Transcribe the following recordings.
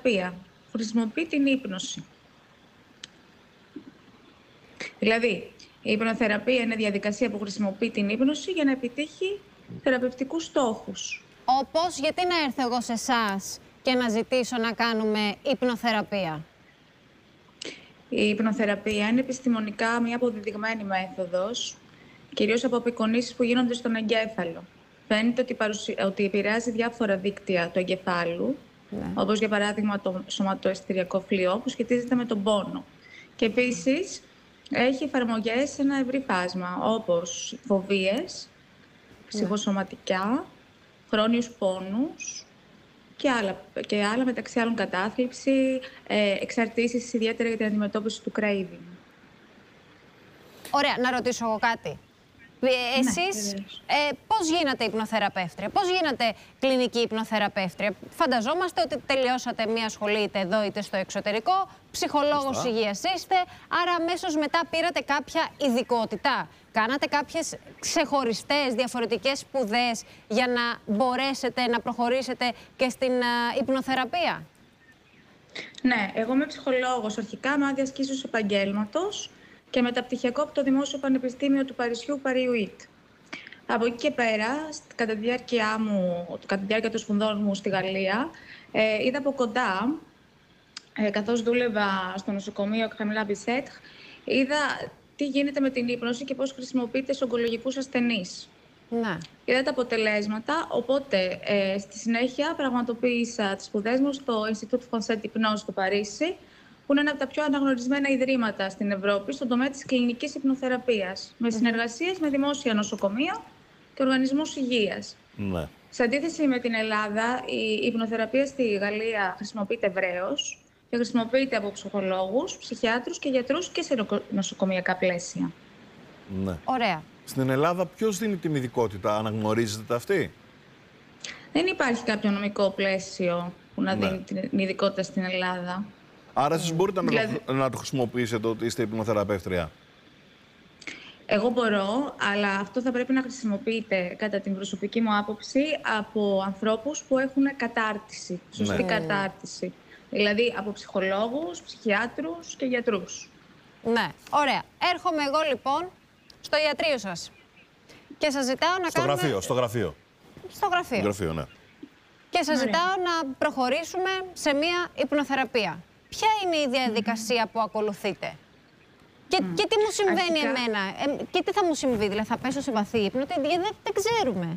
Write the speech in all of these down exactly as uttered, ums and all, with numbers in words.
υπνοθεραπεία. Χρησιμοποιεί την ύπνωση. Δηλαδή, η υπνοθεραπεία είναι διαδικασία που χρησιμοποιεί την ύπνωση για να επιτύχει θεραπευτικούς στόχους. Όπως, γιατί να έρθω εγώ σε εσάς και να ζητήσω να κάνουμε υπνοθεραπεία? Η υπνοθεραπεία είναι επιστημονικά μια αποδεδειγμένη μέθοδος, κυρίως από απεικονίσεις που γίνονται στον εγκέφαλο. Φαίνεται ότι, παρουσι... ότι επηρεάζει διάφορα δίκτυα του εγκεφάλου, ναι. όπως για παράδειγμα το σωματοαισθηριακό φλοιό που σχετίζεται με τον πόνο. Και επίσης έχει εφαρμογές σε ένα ευρύ φάσμα, όπως φοβίες, ψυχοσωματικά, χρόνιους πόνους και άλλα, και άλλα μεταξύ άλλων κατάθλιψη, ε, εξαρτήσεις ιδιαίτερα για την αντιμετώπιση του craving. Ωραία, να ρωτήσω εγώ κάτι. Ε, εσείς ναι, ε, πώς γίνατε υπνοθεραπεύτρια, πώς γίνατε κλινική υπνοθεραπεύτρια? Φανταζόμαστε ότι τελειώσατε μία σχολή είτε εδώ είτε στο εξωτερικό, ψυχολόγος Φωστά. υγείας είστε, άρα αμέσως μετά πήρατε κάποια ειδικότητα. Κάνατε κάποιες ξεχωριστές διαφορετικές σπουδές για να μπορέσετε να προχωρήσετε και στην uh, υπνοθεραπεία? Ναι, εγώ είμαι ψυχολόγος αρχικά με άδεια ασκήσεως επαγγέλματος και μεταπτυχιακό από το Δημόσιο Πανεπιστήμιο του Παρισιού, Παριουίτ. Από εκεί και πέρα, κατά τη διάρκεια, μου, κατά τη διάρκεια των σπουδών μου στη Γαλλία, ε, είδα από κοντά, ε, καθώς δούλευα στο νοσοκομείο Camilla Bicêtre, είδα τι γίνεται με την ύπνωση και πώς χρησιμοποιείται σε ογκολογικούς ασθενείς. Να. Είδα τα αποτελέσματα, οπότε ε, στη συνέχεια πραγματοποίησα τις σπουδές μου στο Institut Français d'Hypnose στο Παρίσι, που είναι ένα από τα πιο αναγνωρισμένα ιδρύματα στην Ευρώπη στον τομέα της κλινικής υπνοθεραπείας, με συνεργασίες με δημόσια νοσοκομεία και οργανισμούς υγείας. Ναι. Σε αντίθεση με την Ελλάδα, η υπνοθεραπεία στη Γαλλία χρησιμοποιείται ευρέως και χρησιμοποιείται από ψυχολόγους, ψυχιάτρους και γιατρούς και σε νοσοκομειακά πλαίσια. Ναι. Ωραία. Στην Ελλάδα ποιος δίνει την ειδικότητα, αναγνωρίζετε αυτή? Δεν υπάρχει κάποιο νομικό πλαίσιο που να Ναι. δίνει την ειδικότητα στην Ελλάδα. Άρα εσείς μπορείτε mm. δηλαδή... να το χρησιμοποιήσετε ότι είστε υπνοθεραπεύτρια? Εγώ μπορώ, αλλά αυτό θα πρέπει να χρησιμοποιείται, κατά την προσωπική μου άποψη, από ανθρώπους που έχουν κατάρτιση, σωστή ναι. κατάρτιση. Δηλαδή από ψυχολόγους, ψυχιάτρους και γιατρούς. Ναι, ωραία. Έρχομαι εγώ λοιπόν στο ιατρείο σας και σας ζητάω να στο κάνουμε... Γραφείο, στο γραφείο. Στο γραφείο. Στο γραφείο, ναι. Και σας Ωραία. ζητάω να προχωρήσουμε σε μία υπνοθεραπεία. Ποια είναι η διαδικασία mm. που ακολουθείτε? Και, mm. και τι μου συμβαίνει Αρχικά... εμένα, ε, και τι θα μου συμβεί, δηλαδή θα πέσω σε βαθύ ύπνο, δεν, δεν, δεν ξέρουμε.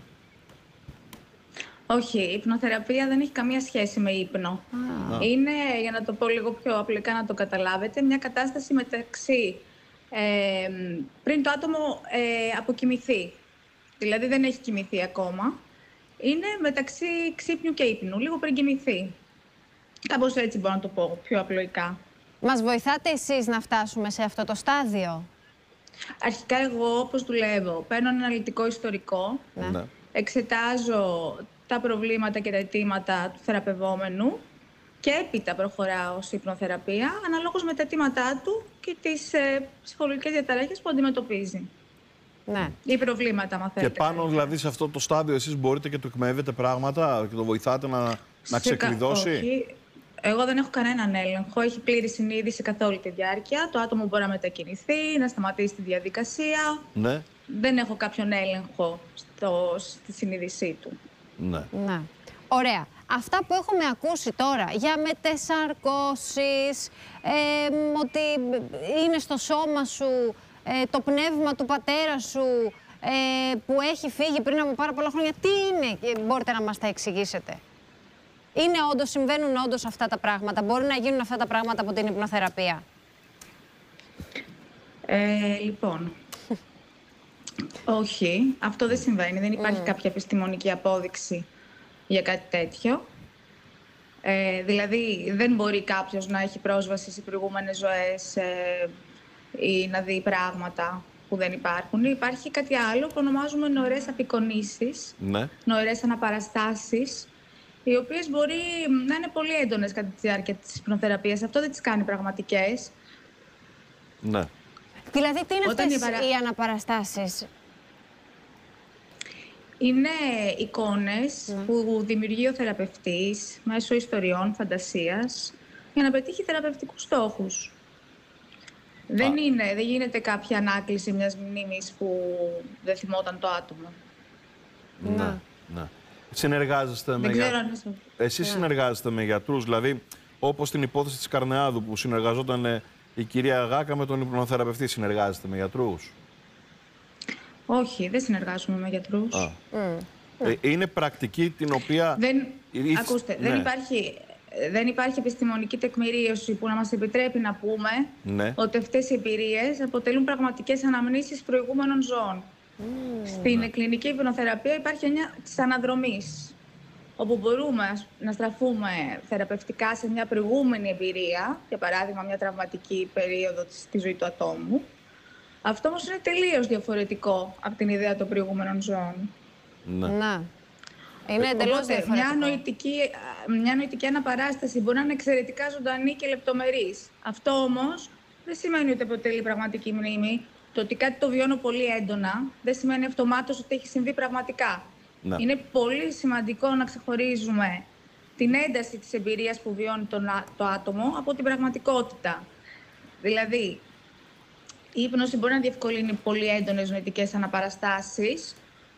Όχι, η υπνοθεραπεία δεν έχει καμία σχέση με ύπνο. Ah. Είναι, για να το πω λίγο πιο απλικά να το καταλάβετε, μια κατάσταση μεταξύ ε, πριν το άτομο ε, αποκοιμηθεί. Δηλαδή δεν έχει κοιμηθεί ακόμα. Είναι μεταξύ ξύπνιου και ύπνου, λίγο πριν κοιμηθεί. Κάπως έτσι μπορώ να το πω, πιο απλοϊκά. Μας βοηθάτε εσείς να φτάσουμε σε αυτό το στάδιο? Αρχικά εγώ, όπως δουλεύω, παίρνω ένα αναλυτικό ιστορικό, ναι. εξετάζω τα προβλήματα και τα αιτήματα του θεραπευόμενου και έπειτα προχωράω σε υπνοθεραπεία, αναλόγως με τα αιτήματά του και τις ε, ψυχολογικές διαταράχες που αντιμετωπίζει. Ναι. Ή προβλήματα, αν θέλετε. Και πάνω δηλαδή σε αυτό το στάδιο εσείς μπορείτε και το εκμεύετε πράγματα και το βοηθάτε να, να ξεκλειδώσει? Όχι. Εγώ δεν έχω κανέναν έλεγχο. Έχει πλήρη συνείδηση καθ' όλη τη διάρκεια. Το άτομο μπορεί να μετακινηθεί, να σταματήσει τη διαδικασία. Ναι. Δεν έχω κάποιον έλεγχο στο, στη συνείδησή του. Ναι. Ναι. Ωραία. Αυτά που έχουμε ακούσει τώρα για μετεσαρκώσεις, ε, ότι είναι στο σώμα σου ε, το πνεύμα του πατέρα σου ε, που έχει φύγει πριν από πάρα πολλά χρόνια, τι είναι, και μπορείτε να μας τα εξηγήσετε? Είναι όντως, συμβαίνουν όντως αυτά τα πράγματα? Μπορεί να γίνουν αυτά τα πράγματα από την υπνοθεραπεία? Ε, λοιπόν, όχι, αυτό δεν συμβαίνει. Δεν υπάρχει mm. κάποια επιστημονική απόδειξη για κάτι τέτοιο. Ε, δηλαδή, δεν μπορεί κάποιος να έχει πρόσβαση σε προηγούμενες ζωές ε, ή να δει πράγματα που δεν υπάρχουν. Υπάρχει κάτι άλλο που ονομάζουμε νοερές απεικονίσεις, ναι. νοερές αναπαραστάσεις, οι οποίες μπορεί να είναι πολύ έντονες κατά τη διάρκεια της υπνοθεραπείας. Αυτό δεν τις κάνει πραγματικές. Ναι. Δηλαδή, τι είναι Όταν αυτές οι, παρα... οι αναπαραστάσεις? Είναι εικόνες Ναι. που δημιουργεί ο θεραπευτής μέσω ιστοριών, φαντασίας, για να πετύχει θεραπευτικούς στόχους. Δεν, είναι, δεν γίνεται κάποια ανάκληση μιας μνήμης που δεν θυμόταν το άτομο. Ναι, ναι. Συνεργάζεστε με Δεν ξέρω για... αν είσαι... Εσείς συνεργάζεστε με γιατρούς, δηλαδή όπως στην υπόθεση της Καρνεάδου που συνεργαζόταν ε, η κυρία Γάκα με τον υπνοθεραπευτή, συνεργάζεστε με γιατρούς? Όχι, δεν συνεργάζομαι με γιατρούς. Α. Mm. Ε, είναι πρακτική την οποία... Δεν, Ήρθε- ακούστε, ναι. δεν, υπάρχει, δεν υπάρχει επιστημονική τεκμηρίωση που να μας επιτρέπει να πούμε Ναι. ότι αυτές οι εμπειρίες αποτελούν πραγματικές αναμνήσεις προηγούμενων ζώων. Στην κλινική υπνοθεραπεία υπάρχει μια της αναδρομής, όπου μπορούμε ας- να στραφούμε θεραπευτικά σε μια προηγούμενη εμπειρία, για παράδειγμα μια τραυματική περίοδο της- στη ζωή του ατόμου. Αυτό όμως είναι τελείως διαφορετικό από την ιδέα των προηγούμενων ζώων. Ναι. Να. Είναι εντελώς Οπότε, διαφορετικό. μια νοητική, μια νοητική αναπαράσταση μπορεί να είναι εξαιρετικά ζωντανή και λεπτομερής. Αυτό όμως δεν σημαίνει ότι αποτελεί πραγματική μνήμη. Το ότι κάτι το βιώνω πολύ έντονα δεν σημαίνει αυτομάτως ότι έχει συμβεί πραγματικά. Ναι. Είναι πολύ σημαντικό να ξεχωρίζουμε την ένταση της εμπειρίας που βιώνει τον α- το άτομο από την πραγματικότητα. Δηλαδή, η ύπνωση μπορεί να διευκολύνει πολύ έντονες νοητικές αναπαραστάσεις,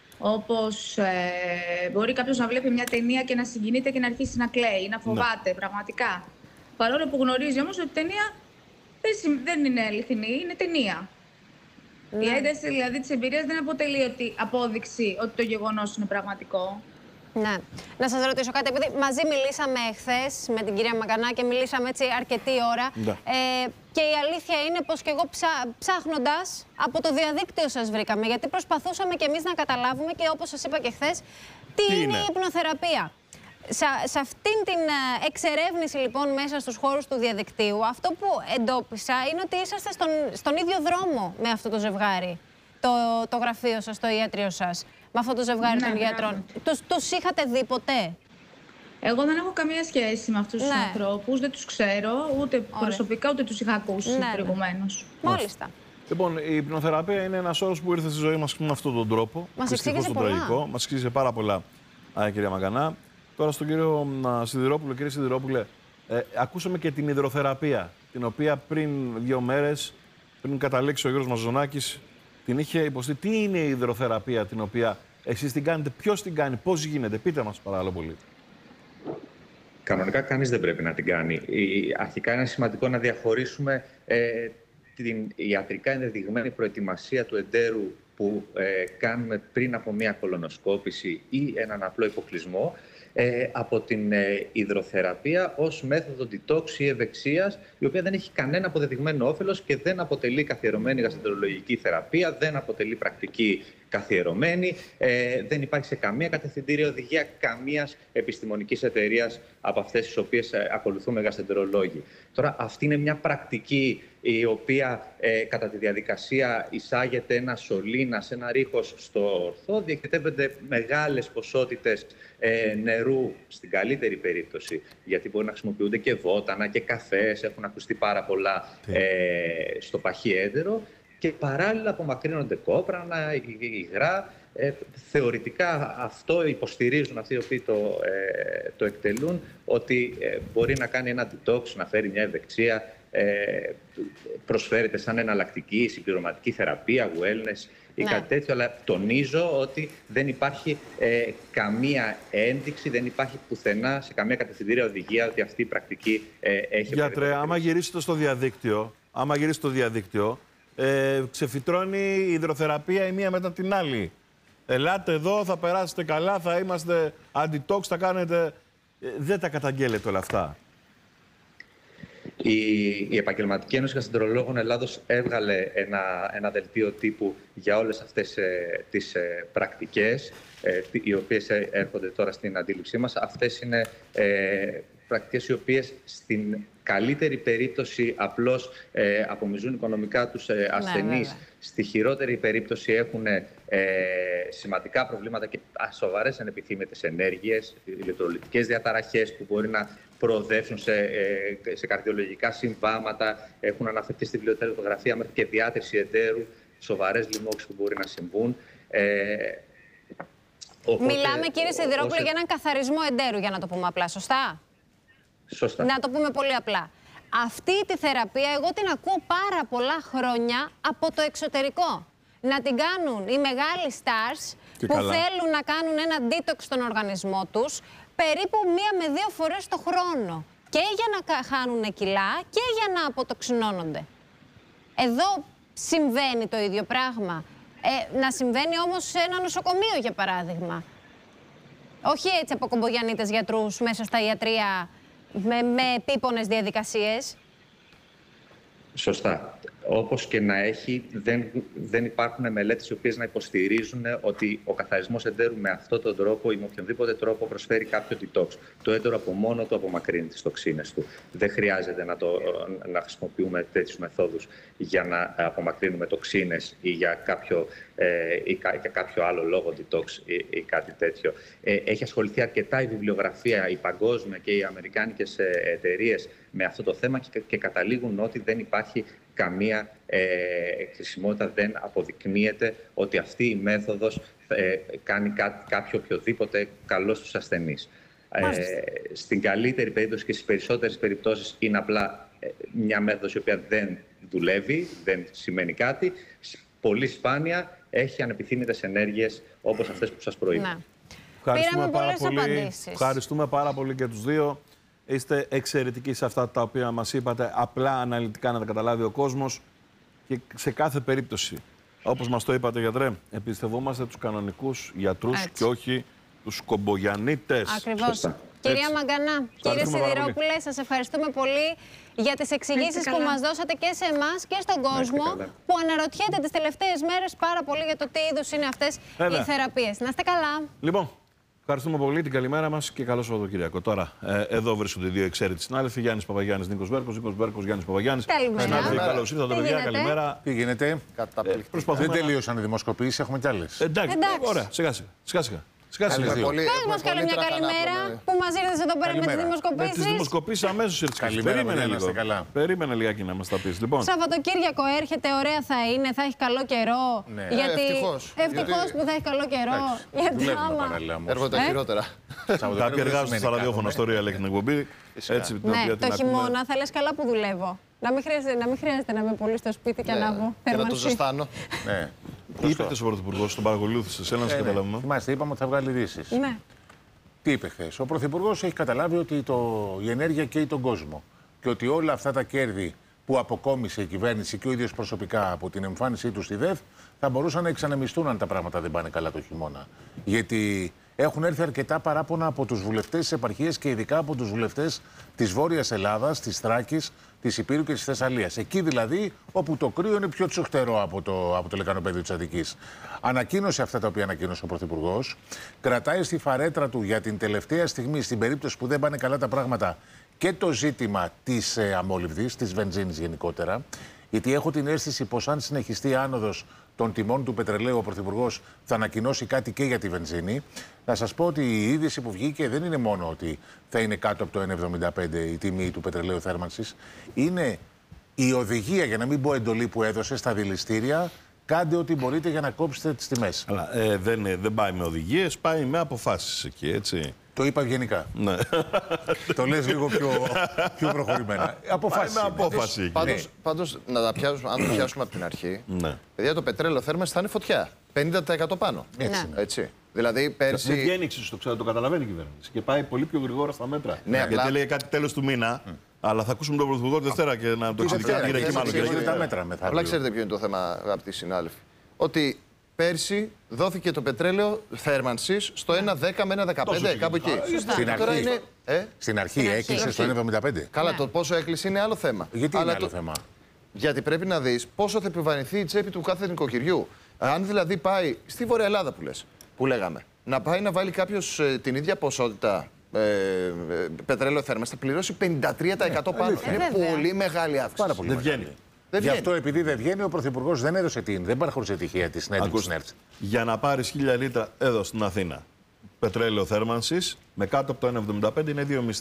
όπως ε, μπορεί κάποιος να βλέπει μια ταινία και να συγκινείται και να αρχίσει να κλαίει ή να φοβάται πραγματικά. Παρόλο που γνωρίζει όμως ότι η ταινία δεν, συμ- δεν είναι αληθινή, είναι ταινία. Ναι. Η ένταση δηλαδή της εμπειρίας δεν αποτελεί ότι, απόδειξη ότι το γεγονός είναι πραγματικό. Ναι. Να σας ρωτήσω κάτι, επειδή μαζί μιλήσαμε εχθές με την κυρία Μαγκανά και μιλήσαμε έτσι αρκετή ώρα. Ναι. Ε, και η αλήθεια είναι πως και εγώ ψά, ψάχνοντας από το διαδίκτυο σας βρήκαμε, γιατί προσπαθούσαμε και εμείς να καταλάβουμε και όπως σας είπα και χθες, τι, Τι είναι, είναι η υπνοθεραπεία. Σε, σε αυτήν την ε, εξερεύνηση λοιπόν μέσα στους χώρους του διαδικτύου, αυτό που εντόπισα είναι ότι είσαστε στον, στον ίδιο δρόμο με αυτό το ζευγάρι, το, το γραφείο σας, το ιατρείο σας, με αυτό το ζευγάρι Ναι, των μπράβο. γιατρών. Τους, τους είχατε δει ποτέ? Εγώ δεν έχω καμία σχέση με αυτούς τους Ναι. ανθρώπους, δεν τους ξέρω, ούτε προσωπικά ούτε τους είχα ακούσει Ναι, ναι. προηγουμένως. Μάλιστα. Λοιπόν, η υπνοθεραπεία είναι ένας όρος που ήρθε στη ζωή μας με αυτόν τον τρόπο. Μας δυστυχώς εξήγησε τον πολλά. τραγικό. Μας εξήγησε πάρα πολλά, α, κυρία Μαγκανά. Τώρα στον κύριο α, Σιδηρόπουλο, κύριε Σιδηρόπουλε, ε, ακούσαμε και την υδροθεραπεία, την οποία πριν δύο μέρες, πριν καταλήξει ο Γιώργος Μαζονάκης, την είχε υποστεί. Τι είναι η υδροθεραπεία την οποία εσείς την κάνετε, ποιος την κάνει, πώς γίνεται, πείτε μας παρακαλώ πολύ. Κανονικά κανείς δεν πρέπει να την κάνει. Η- Αρχικά είναι σημαντικό να διαχωρίσουμε ε, την ιατρικά ενδεδειγμένη προετοιμασία του εντέρου που ε, κάνουμε πριν από μια κολονοσκόπηση ή έναν απλό υποκλεισμό ε, από την ε, υδροθεραπεία ως μέθοδο detox ή ευεξίας, η οποία δεν έχει κανένα αποδεδειγμένο όφελος και δεν αποτελεί καθιερωμένη γαστρεντερολογική θεραπεία, δεν αποτελεί πρακτική καθιερωμένη, ε, δεν υπάρχει σε καμία κατευθυντήρια οδηγία καμίας επιστημονικής εταιρείας από αυτές τις οποίες ε, ακολουθούμε γαστρεντερολόγοι. Τώρα, αυτή είναι μια πρακτική η οποία ε, κατά τη διαδικασία εισάγεται ένα σωλήνας, ένα ρίχος στο ορθό, διοικητεύονται μεγάλες ποσότητες ε, νερού, στην καλύτερη περίπτωση, γιατί μπορεί να χρησιμοποιούνται και βότανα και καφές, έχουν ακουστεί πάρα πολλά ε, στο παχύ έντερο, και παράλληλα απομακρύνονται κόπρανα, υγρά. Ε, θεωρητικά αυτό υποστηρίζουν αυτοί οι οποίοι το, ε, το εκτελούν, ότι ε, μπορεί να κάνει ένα detox, να φέρει μια ευεξία, ε, προσφέρεται σαν εναλλακτική, συμπληρωματική θεραπεία, wellness ή Ναι. κάτι τέτοιο, αλλά τονίζω ότι δεν υπάρχει ε, καμία ένδειξη, δεν υπάρχει πουθενά σε καμία κατευθυντήρια οδηγία ότι αυτή η πρακτική ε, έχει... Γιατρέ, άμα γυρίσετε στο διαδίκτυο, άμα γυρίσετε στο διαδίκτυο, ε, ξεφυτρώνει η υδροθεραπεία η μία μετά την άλλη. Ελάτε εδώ, θα περάσετε καλά, θα είμαστε anti-tox, θα κάνετε... Ε, δεν τα καταγγέλλετε όλα αυτά. Η, η Επαγγελματική Ένωση Γαστρεντερολόγων Ελλάδος έβγαλε ένα, ένα δελτίο τύπου για όλες αυτές ε, τις ε, πρακτικές, ε, οι οποίες ε, έρχονται τώρα στην αντίληψή μας. Αυτές είναι ε, πρακτικές οι οποίες στην καλύτερη περίπτωση απλώς ε, απομυζούν οικονομικά τους ε, ασθενείς. Ναι, στη χειρότερη περίπτωση έχουν ε, σημαντικά προβλήματα και σοβαρές ανεπιθύμητες ενέργειες, ηλεκτρολιτικές διαταραχές που μπορεί να προοδεύσουν σε, ε, σε καρδιολογικά συμβάματα, έχουν αναφερθεί στη βιβλιοθεραπεία μέχρι και διάτρηση εντέρου, σοβαρές λοιμώξεις που μπορεί να συμβούν. Ε, Οπότε, Μιλάμε, κύριε Σιδηρόπουλε, όσο... για έναν καθαρισμό εντέρου, για να το πούμε απλά. Σωστά. Σωστά. Να το πούμε πολύ απλά. Αυτή τη θεραπεία εγώ την ακούω πάρα πολλά χρόνια από το εξωτερικό. Να την κάνουν οι μεγάλοι stars Και που καλά. θέλουν να κάνουν ένα detox στον οργανισμό τους περίπου μία με δύο φορές το χρόνο. Και για να χάνουν κιλά και για να αποτοξινώνονται. Εδώ συμβαίνει το ίδιο πράγμα. Ε, να συμβαίνει όμως σε ένα νοσοκομείο, για παράδειγμα. Όχι έτσι από κομπογιανίτες γιατρούς μέσα στα ιατρεία με, με επίπονες διαδικασίες. Σωστά. Όπως και να έχει, δεν, δεν υπάρχουν μελέτες οι οποίες να υποστηρίζουν ότι ο καθαρισμός εντέρου με αυτόν τον τρόπο ή με οποιονδήποτε τρόπο προσφέρει κάποιο detox. Το έντερο από μόνο του απομακρύνει τις τοξίνες του. Δεν χρειάζεται να, το, να χρησιμοποιούμε τέτοιους μεθόδους για να απομακρύνουμε τοξίνες ή για κάποιο, ε, ή για κάποιο άλλο λόγο detox ή, ή κάτι τέτοιο. Ε, έχει ασχοληθεί αρκετά η βιβλιογραφία, η παγκόσμια και οι αμερικάνικες εταιρείες με αυτό το θέμα και, και καταλήγουν ότι δεν υπάρχει καμία ε, χρησιμότητα, δεν αποδεικνύεται ότι αυτή η μέθοδος ε, κάνει κά, κάποιο οποιοδήποτε καλό στους ασθενείς. Ε, στην καλύτερη περίπτωση και στις περισσότερες περιπτώσεις είναι απλά ε, μια μέθοδος η οποία δεν δουλεύει, δεν σημαίνει κάτι. Πολύ σπάνια έχει ανεπιθύμητες ενέργειες όπως αυτές που σας προείπα. Ναι. Ευχαριστούμε πάρα πολλές πολύ. απαντήσεις. Ευχαριστούμε πάρα πολύ και τους δύο. Είστε εξαιρετικοί σε αυτά τα οποία μας είπατε, απλά αναλυτικά να τα καταλάβει ο κόσμος και σε κάθε περίπτωση. Όπως μας το είπατε, γιατρέ, εμπιστευόμαστε τους κανονικούς γιατρούς Έτσι. και όχι τους κομπογιανίτες. Ακριβώς. Σωστά. Κυρία Έτσι. Μαγκανά, κύριε Σιδηρόπουλε, σας ευχαριστούμε πολύ για τις εξηγήσεις που μας δώσατε και σε εμάς και στον κόσμο που αναρωτιέται τις τελευταίες μέρες πάρα πολύ για το τι είδους είναι αυτές Έλα. οι θεραπείες. Να είστε καλά. Λοιπόν, ευχαριστούμε πολύ, την καλημέρα μας και καλό Σαββατοκύριακο. Τώρα, ε, εδώ βρίσκονται οι δύο εξαίρετοι συνάδελφοι, Γιάννης Παπαγιάννης, Νίκος Μπέρκος, Νίκος Μπέρκος, Γιάννης Παπαγιάννης. Καλημέρα. Συνάδελφοι, καλώς ήρθατε, Τι παιδιά, γίνεται? καλημέρα. Τι γίνεται, Καταπληκτικό. προσπαθούμε δεν να- τελείωσαν οι δημοσκοπήσεις, έχουμε κι άλλες. Εντάξει, Εντάξει. ωραία, σιγά σιγά. Σιγά σιγά. Σιγά σιγά. Καλές δύο. Πες μας καλή μια καλημέρα που μας ήρθες εδώ πέρα με τις Καλημέρα. Με τις δημοσκοπήσεις. δημοσκοπήσεις αμέσως ήρθες. Καλημέρα, Περίμενε παιδιά, να λίγο. είστε καλά. Περίμενε λιγάκι να μας τα πεις. Λοιπόν, Σαββατοκύριακο έρχεται, ωραία θα είναι, θα έχει καλό καιρό. Ναι. Γιατί... Ε, ευτυχώς. Ευτυχώς Γιατί- που θα έχει καλό καιρό. Εντάξει, Γιατί δουλεύουμε άμα... παράλληλα όμως. Έρχονται τα Ε? χειρότερα. κάποιοι εργάζονται στα ραδιόφωνα στο Real έχει την εκπομπή. Έτσι, την Ναι, οποία το την ακούμε. χειμώνα θα λες καλά που δουλεύω. Να μην χρειάζεται να, μην χρειάζεται να είμαι πολύ στο σπίτι και Ναι, να βγω. και να το θέρμανση. ζεστάνω. Ναι. Είπε χθες ο Πρωθυπουργός, τον παρακολούθησε, σε έναν Ε, ναι. καταλαβαίνω. Θυμάστε, είπαμε ότι θα βγάλει ειδήσεις. Ναι. Τι είπε χθες? Ο Πρωθυπουργός έχει καταλάβει ότι το, η ενέργεια καίει τον κόσμο και ότι όλα αυτά τα κέρδη που αποκόμισε η κυβέρνηση και ο ίδιος προσωπικά από την εμφάνισή του στη ΔΕΘ θα μπορούσαν να εξανεμιστούν αν τα πράγματα δεν πάνε καλά το χειμώνα. Γιατί έχουν έρθει αρκετά παράπονα από τους βουλευτές της επαρχίας και ειδικά από τους βουλευτές της Βόρειας Ελλάδας, της Θράκης, της Υπήρου και της Θεσσαλίας. Εκεί δηλαδή όπου το κρύο είναι πιο τσοχτερό από το, από το λεκανοπέδιο της Αττικής. Ανακοίνωσε αυτά τα οποία ανακοίνωσε ο Πρωθυπουργός. Κρατάει στη φαρέτρα του για την τελευταία στιγμή, στην περίπτωση που δεν πάνε καλά τα πράγματα, και το ζήτημα της ε, αμόλυβδης, της βενζίνης γενικότερα. Γιατί έχω την αίσθηση πως αν συνεχιστεί η άνοδος των τιμών του πετρελαίου, ο Πρωθυπουργός θα ανακοινώσει κάτι και για τη βενζίνη. Να σας πω ότι η είδηση που βγήκε δεν είναι μόνο ότι θα είναι κάτω από το ένα εβδομήντα πέντε η τιμή του πετρελαίου θέρμανσης. Είναι η οδηγία, για να μην πω εντολή, που έδωσε στα δηληστήρια. Κάντε ό,τι μπορείτε για να κόψετε τις τιμές. Αλλά ε, δεν, ε, δεν πάει με οδηγίες, πάει με αποφάσεις εκεί, έτσι. Το είπα ευγενικά. Ναι. Το λες λίγο πιο, πιο προχωρημένα. Αποφάσεις. Πάει με είναι. απόφαση εκεί. Πάντως, πάντως, να τα πιάσουμε, αν το πιάσουμε από την αρχή, Ναι. παιδιά, το πετρέλαιο θέρμανση θα είναι φωτιά. πενήντα τοις εκατό πάνω. Έτσι Ναι. είναι. Έτσι. Δηλαδή, Δεν πέρσι. βγαίνει εξίσου, το ξέρω, το καταλαβαίνει η κυβέρνηση. Και πάει πολύ πιο γρήγορα στα μέτρα. Ναι, Γιατί απλά- λέει κάτι τέλος του μήνα, αλλά θα ακούσουμε τον Πρωθυπουργό τη Δευτέρα και να το εξηγήσει. Δευτέρα, Κύριε και Κιμάνο, θα κύριε ξέρετε Κιμάνο. τα μέτρα μεθαύριο. Απλά ξέρετε ποιο είναι το θέμα, αγαπητοί συνάδελφοι. Ότι πέρσι δόθηκε το πετρέλαιο θέρμανσης στο ένα δέκα με ένα δεκαπέντε, Τόσο κάπου εκεί. Στην Τώρα αρχή. είναι. Ε? Στην αρχή Στην έκλεισε αρχή. στο ένα εβδομήντα πέντε. Καλά, Ναι. το πόσο έκλεισε είναι άλλο θέμα. Γιατί Αλλά είναι άλλο το- θέμα. Γιατί πρέπει να δεις πόσο θα επιβαρυνθεί η τσέπη του κάθε νοικοκυριού. Αν δηλαδή πάει στη Βόρεια Ελλάδα που λες, που λέγαμε, να πάει να βάλει κάποιο την ίδια ποσότητα ε, ε, πετρέλαιο θέρμανση, θα πληρώσει πενήντα τρία τοις εκατό πάνω. αλήθεια. Είναι Ε, βέβαια. πολύ μεγάλη αύξηση. Πάρα πολύ Δεν μεγάλη. βγαίνει. Δεν Γι' βγαίνει. αυτό, επειδή δεν βγαίνει, ο Πρωθυπουργός δεν έδωσε την. Δεν παραχώρησε τυχαία τη συνέντευξη Ακούστε, στην ΕΡΤ. για να πάρεις χίλια λίτρα εδώ στην Αθήνα πετρέλαιο θέρμανσης, με κάτω από το ένα εβδομήντα πέντε είναι δύο μισθοί.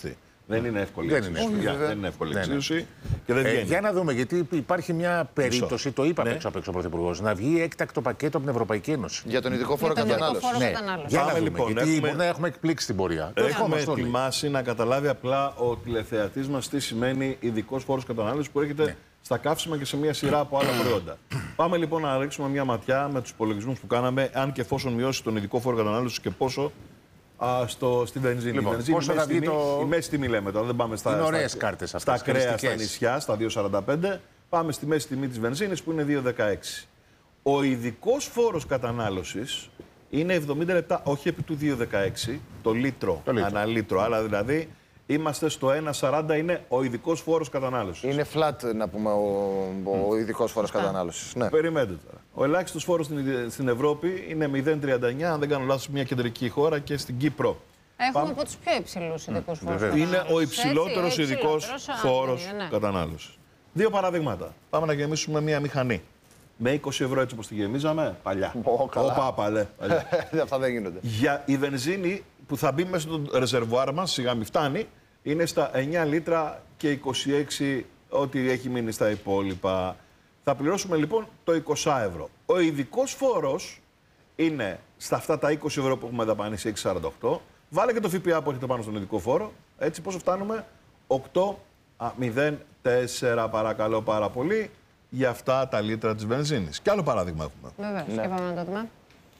Δεν είναι εύκολη Δεν εξίσωση. είναι Για, δεν είναι εύκολη ναι, ναι. εξίσωση και δεν Ε, βγαίνει. για να δούμε, γιατί υπάρχει μια περίπτωση, το είπα Ναι. έξω απ' έξω ο Πρωθυπουργός, να βγει έκτακτο πακέτο από την Ευρωπαϊκή Ένωση. Για τον ειδικό φόρο Για τον ειδικό κατανάλωση. φόρο Ναι, κατανάλωση. για να Πάμε, δούμε, λοιπόν, γιατί έχουμε- μπορεί να έχουμε εκπλήξει στην πορεία. Το Έχουμε ευχόμαστε όλοι. ετοιμάσει να καταλάβει απλά ο τηλεθεατής μας τι σημαίνει ειδικός φόρος κατανάλωσης που έρχεται Ναι. στα καύσιμα και σε μια σειρά από άλλα προϊόντα. Πάμε λοιπόν να ρίξουμε μια ματιά με τους υπολογισμούς που κάναμε, αν και εφόσον μειώσει τον ειδικό φόρο κατανάλωσης και πόσο α, στο, στη βενζίνη. Λοιπόν, η βενζίνη, πόσο η, μέση θα βγει τιμή, το- η μέση τιμή λέμε τώρα, δεν πάμε στα, Είναι ωραίες στα, κάρτες στα αυτές, κρέα, στα χρηστικές. νησιά, στα δύο σαράντα πέντε. Πάμε στη μέση τιμή της βενζίνης που είναι δύο δεκαέξι. Ο ειδικός φόρος κατανάλωσης είναι εβδομήντα λεπτά, όχι επί του δύο δεκαέξι, το λίτρο, Το λίτρο. ανά λίτρο. Αλλά δηλαδή είμαστε στο ένα σαράντα, είναι ο ειδικός φόρος κατανάλωσης. Είναι flat, να πούμε, ο, ο ειδικό φόρο κατανάλωση. Ναι. Περιμένετε τώρα. Ο ελάχιστος φόρος στην, στην Ευρώπη είναι μηδέν κόμμα τριάντα εννιά, αν δεν κάνω λάθος, μια κεντρική χώρα και στην Κύπρο. Έχουμε Πάμε. από τους πιο υψηλούς ειδικούς φόρους βεβαίως. Είναι κατανάλωσης, ο έτσι, υψηλότερος ειδικός υψηλότερος, α, φόρος είναι, ναι. κατανάλωσης. Δύο παραδείγματα. Πάμε να γεμίσουμε μια μηχανή. Με είκοσι ευρώ έτσι όπως τη γεμίζαμε, παλιά. Ω, καλά. Οπα, παλέ, παλιά. Αυτά δεν γίνονται. Για η βενζίνη που θα μπει μέσα στο ρεζερβουάρ μας, σιγά μη φτάνει, είναι στα εννιά λίτρα και είκοσι έξι ό,τι έχει μείνει στα υπόλοιπα. Θα πληρώσουμε λοιπόν το είκοσι ευρώ. Ο ειδικός φόρος είναι στα αυτά τα είκοσι ευρώ που έχουμε δαπανίσει, έξι σαράντα οκτώ. Βάλε και το ΦΠΑ που έχετε πάνω στον ειδικό φόρο. Έτσι πόσο φτάνουμε, οκτώ μηδέν τέσσερα παρακαλώ πάρα πολύ για αυτά τα λίτρα της βενζίνης. Και άλλο παράδειγμα έχουμε. Βεβαίως, Ναι. και πάμε να το δούμε.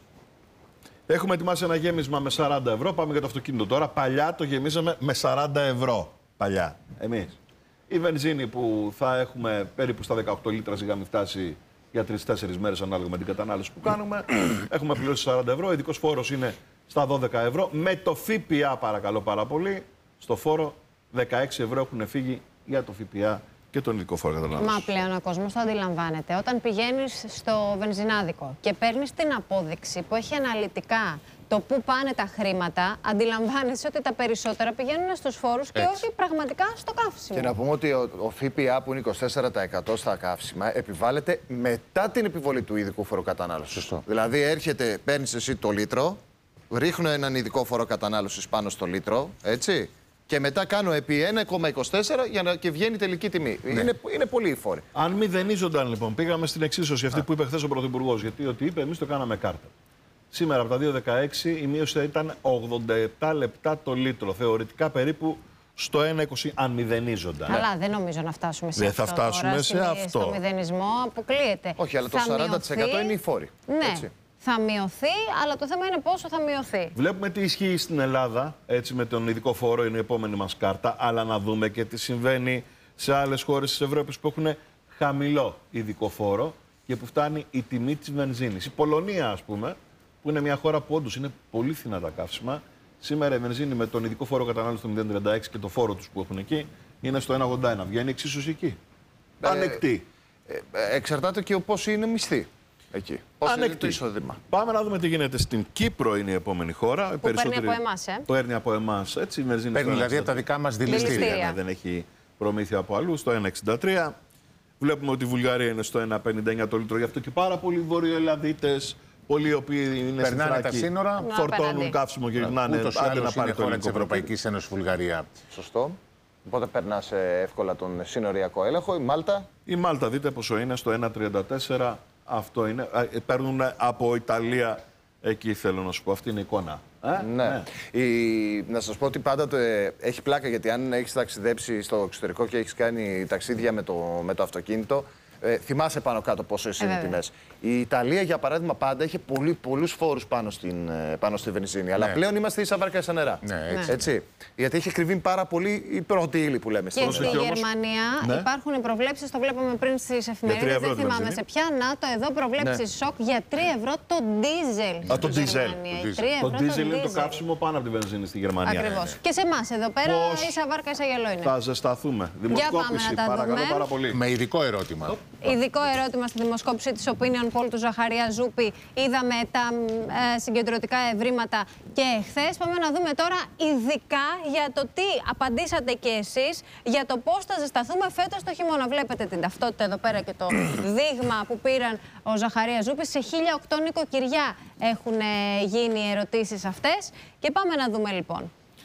Έχουμε ετοιμάσει ένα γέμισμα με σαράντα ευρώ. Πάμε για το αυτοκίνητο τώρα. Παλιά το γεμίζαμε με σαράντα ευρώ. Παλιά. Εμείς. Η βενζίνη που θα έχουμε περίπου στα δεκαοκτώ λίτρα, σιγά μην φτάσει για τρεις τέσσερις μέρες ανάλογα με την κατανάλωση που κάνουμε. Έχουμε πληρώσει σαράντα ευρώ. Ο ειδικός φόρος είναι στα δώδεκα ευρώ. Με το ΦΠΑ, παρακαλώ πάρα πολύ, στο φόρο δεκαέξι ευρώ έχουν φύγει για το ΦΠΑ και τον ειδικό φόρο κατανάλωσης. Μα πλέον ο κόσμος το αντιλαμβάνεται. Όταν πηγαίνεις στο βενζινάδικο και παίρνεις την απόδειξη που έχει αναλυτικά το πού πάνε τα χρήματα, αντιλαμβάνεσαι ότι τα περισσότερα πηγαίνουν στους φόρους και Έτσι. όχι πραγματικά στο καύσιμο. Και να πούμε ότι ο, ο ΦΠΑ που είναι είκοσι τέσσερα τοις εκατό στα καύσιμα επιβάλλεται μετά την επιβολή του ειδικού φόρου κατανάλωσης. Σωστό. Δηλαδή έρχεται, παίρνεις εσύ το λίτρο, ρίχνω έναν ειδικό φόρο κατανάλωσης πάνω στο λίτρο, έτσι, και μετά κάνω επί ένα κόμμα είκοσι τέσσερα για να και βγαίνει η τελική τιμή. Είναι, είναι πολλοί οι φόροι. Αν μηδενίζονταν λοιπόν, πήγαμε στην εξίσωση αυτή που είπε χθε ο Πρωθυπουργός, γιατί ό,τι είπε, εμείς το κάναμε κάρτα. Σήμερα από τα δύο δεκαέξι η μείωση ήταν ογδόντα επτά λεπτά το λίτρο. Θεωρητικά περίπου στο ένα είκοσι αν μηδενίζονταν. Αλλά δεν νομίζω να φτάσουμε σε Δεν αυτό. θα φτάσουμε τώρα, σε στη- αυτό. Στο μηδενισμό αποκλείεται. Όχι, αλλά το Θα σαράντα τοις εκατό μειωθεί- είναι οι φόροι. Ναι, έτσι. θα μειωθεί, αλλά το θέμα είναι πόσο θα μειωθεί. Βλέπουμε τι ισχύει στην Ελλάδα, έτσι με τον ειδικό φόρο, είναι η επόμενη μας κάρτα, αλλά να δούμε και τι συμβαίνει σε άλλες χώρες της Ευρώπης που έχουν χαμηλό ειδικό φόρο και που φτάνει η τιμή της βενζίνης. Η Πολωνία, ας πούμε, που είναι μια χώρα που όντως είναι πολύ φθηνά τα καύσιμα, σήμερα η βενζίνη με τον ειδικό φόρο κατανάλωση του μηδέν κόμμα τριάντα έξι και το φόρο τους που έχουν εκεί είναι στο ένα κόμμα ογδόντα ένα. Βγαίνει εξίσωση εκεί. Ε, Ανεκτή. Ε, ε, εξαρτάται και πώς είναι μισθή εκεί. Πώς είναι το Ανεκτή. εισόδημα. Πάμε να δούμε τι γίνεται στην Κύπρο, είναι η επόμενη χώρα. Που παίρνει από εμάς, ε. Παίρνει από εμάς, έτσι, η βενζίνη Παίρνει στο δηλαδή από τα δικά μας δηληστήρια. Δηληστήρια. ναι, δεν έχει προμήθεια από αλλού, στο ένα κόμμα εξήντα τρία. Βλέπουμε ότι η Βουλγαρία είναι στο ένα κόμμα πενήντα εννιά το λίτρο. Γι' αυτό και πάρα πολλοί βορειοελλαδίτες, πολλοί οι οποίοι είναι στην Περνάνε τα Θράκη, σύνορα. φορτώνουν απέναντι. καύσιμο και γυρνάνε. Ούτως ή Άντε άλλως να είναι πάρει το χώρα της ελληνικό Ευρωπαϊκής Ένωσης Βουλγαρία. Σωστό. Οπότε περνά εύκολα τον συνοριακό έλεγχο. Η Μάλτα. Η Μάλτα, δείτε πόσο είναι, στο ένα κόμμα τριάντα τέσσερα. Αυτό είναι. Α, ε, Παίρνουν από Ιταλία, εκεί θέλω να σου πω. Αυτή είναι η εικόνα. Ε? Ναι. Η... Να σας πω ότι πάντα το, ε, έχει πλάκα, γιατί αν έχεις ταξιδέψει στο εξωτερικό και έχεις κάνει ταξίδια με το, με το αυτοκίνητο, ε, θυμάσαι πάνω κάτω πόσο είναι οι βέβαια. τιμές. Η Ιταλία, για παράδειγμα, πάντα είχε πολύ, πολλούς φόρους πάνω, στην, ε, πάνω στη βενζίνη. Αλλά Ναι. πλέον είμαστε ίσα βάρκα ίσα νερά. Ναι, έτσι. Έτσι. Γιατί έχει κρυβεί πάρα πολύ η πρώτη ύλη που λέμε. Και στην- στη Πρόσεχε όμως. Γερμανία Ναι. υπάρχουν προβλέψεις, το βλέπαμε πριν στις εφημερίδες, τρία δεν ευρώ τη θυμάμαι βενζίνη. σε ποια. Να το εδώ προβλέψεις σοκ για τρία ευρώ το ντίζελ. Α, το στη ντίζελ. Γερμανία. Το ντίζελ. τρία Το ευρώ ντίζελ είναι το ντίζελ. καύσιμο πάνω από τη βενζίνη στη Γερμανία. Ακριβώς. Και σε εμάς εδώ πέρα Πώς ίσα βάρκα ίσα γυαλό είναι. Θα ζεσταθούμε. Δημοσκόπηση, να τα παρακαλώ δούμε. πάρα πολύ. Με ειδικό ερώτημα. Ειδικό ερώτημα στη δημοσκόπηση της Opinion Poll του Ζαχαρία Ζούπη. Είδαμε τα ε, συγκεντρωτικά ευρήματα και χθες. Πάμε να δούμε τώρα ειδικά για το τι απαντήσατε και εσείς για το πώς θα ζεσταθούμε φέτος το χειμώνα. Βλέπετε την ταυτότητα εδώ πέρα και το δείγμα που πήραν ο Ζαχαρία Ζούπης. Σε χίλια οκτώ νοικοκυριά έχουν ε, γίνει οι ερωτήσεις αυτές. Και πάμε να δούμε λοιπόν.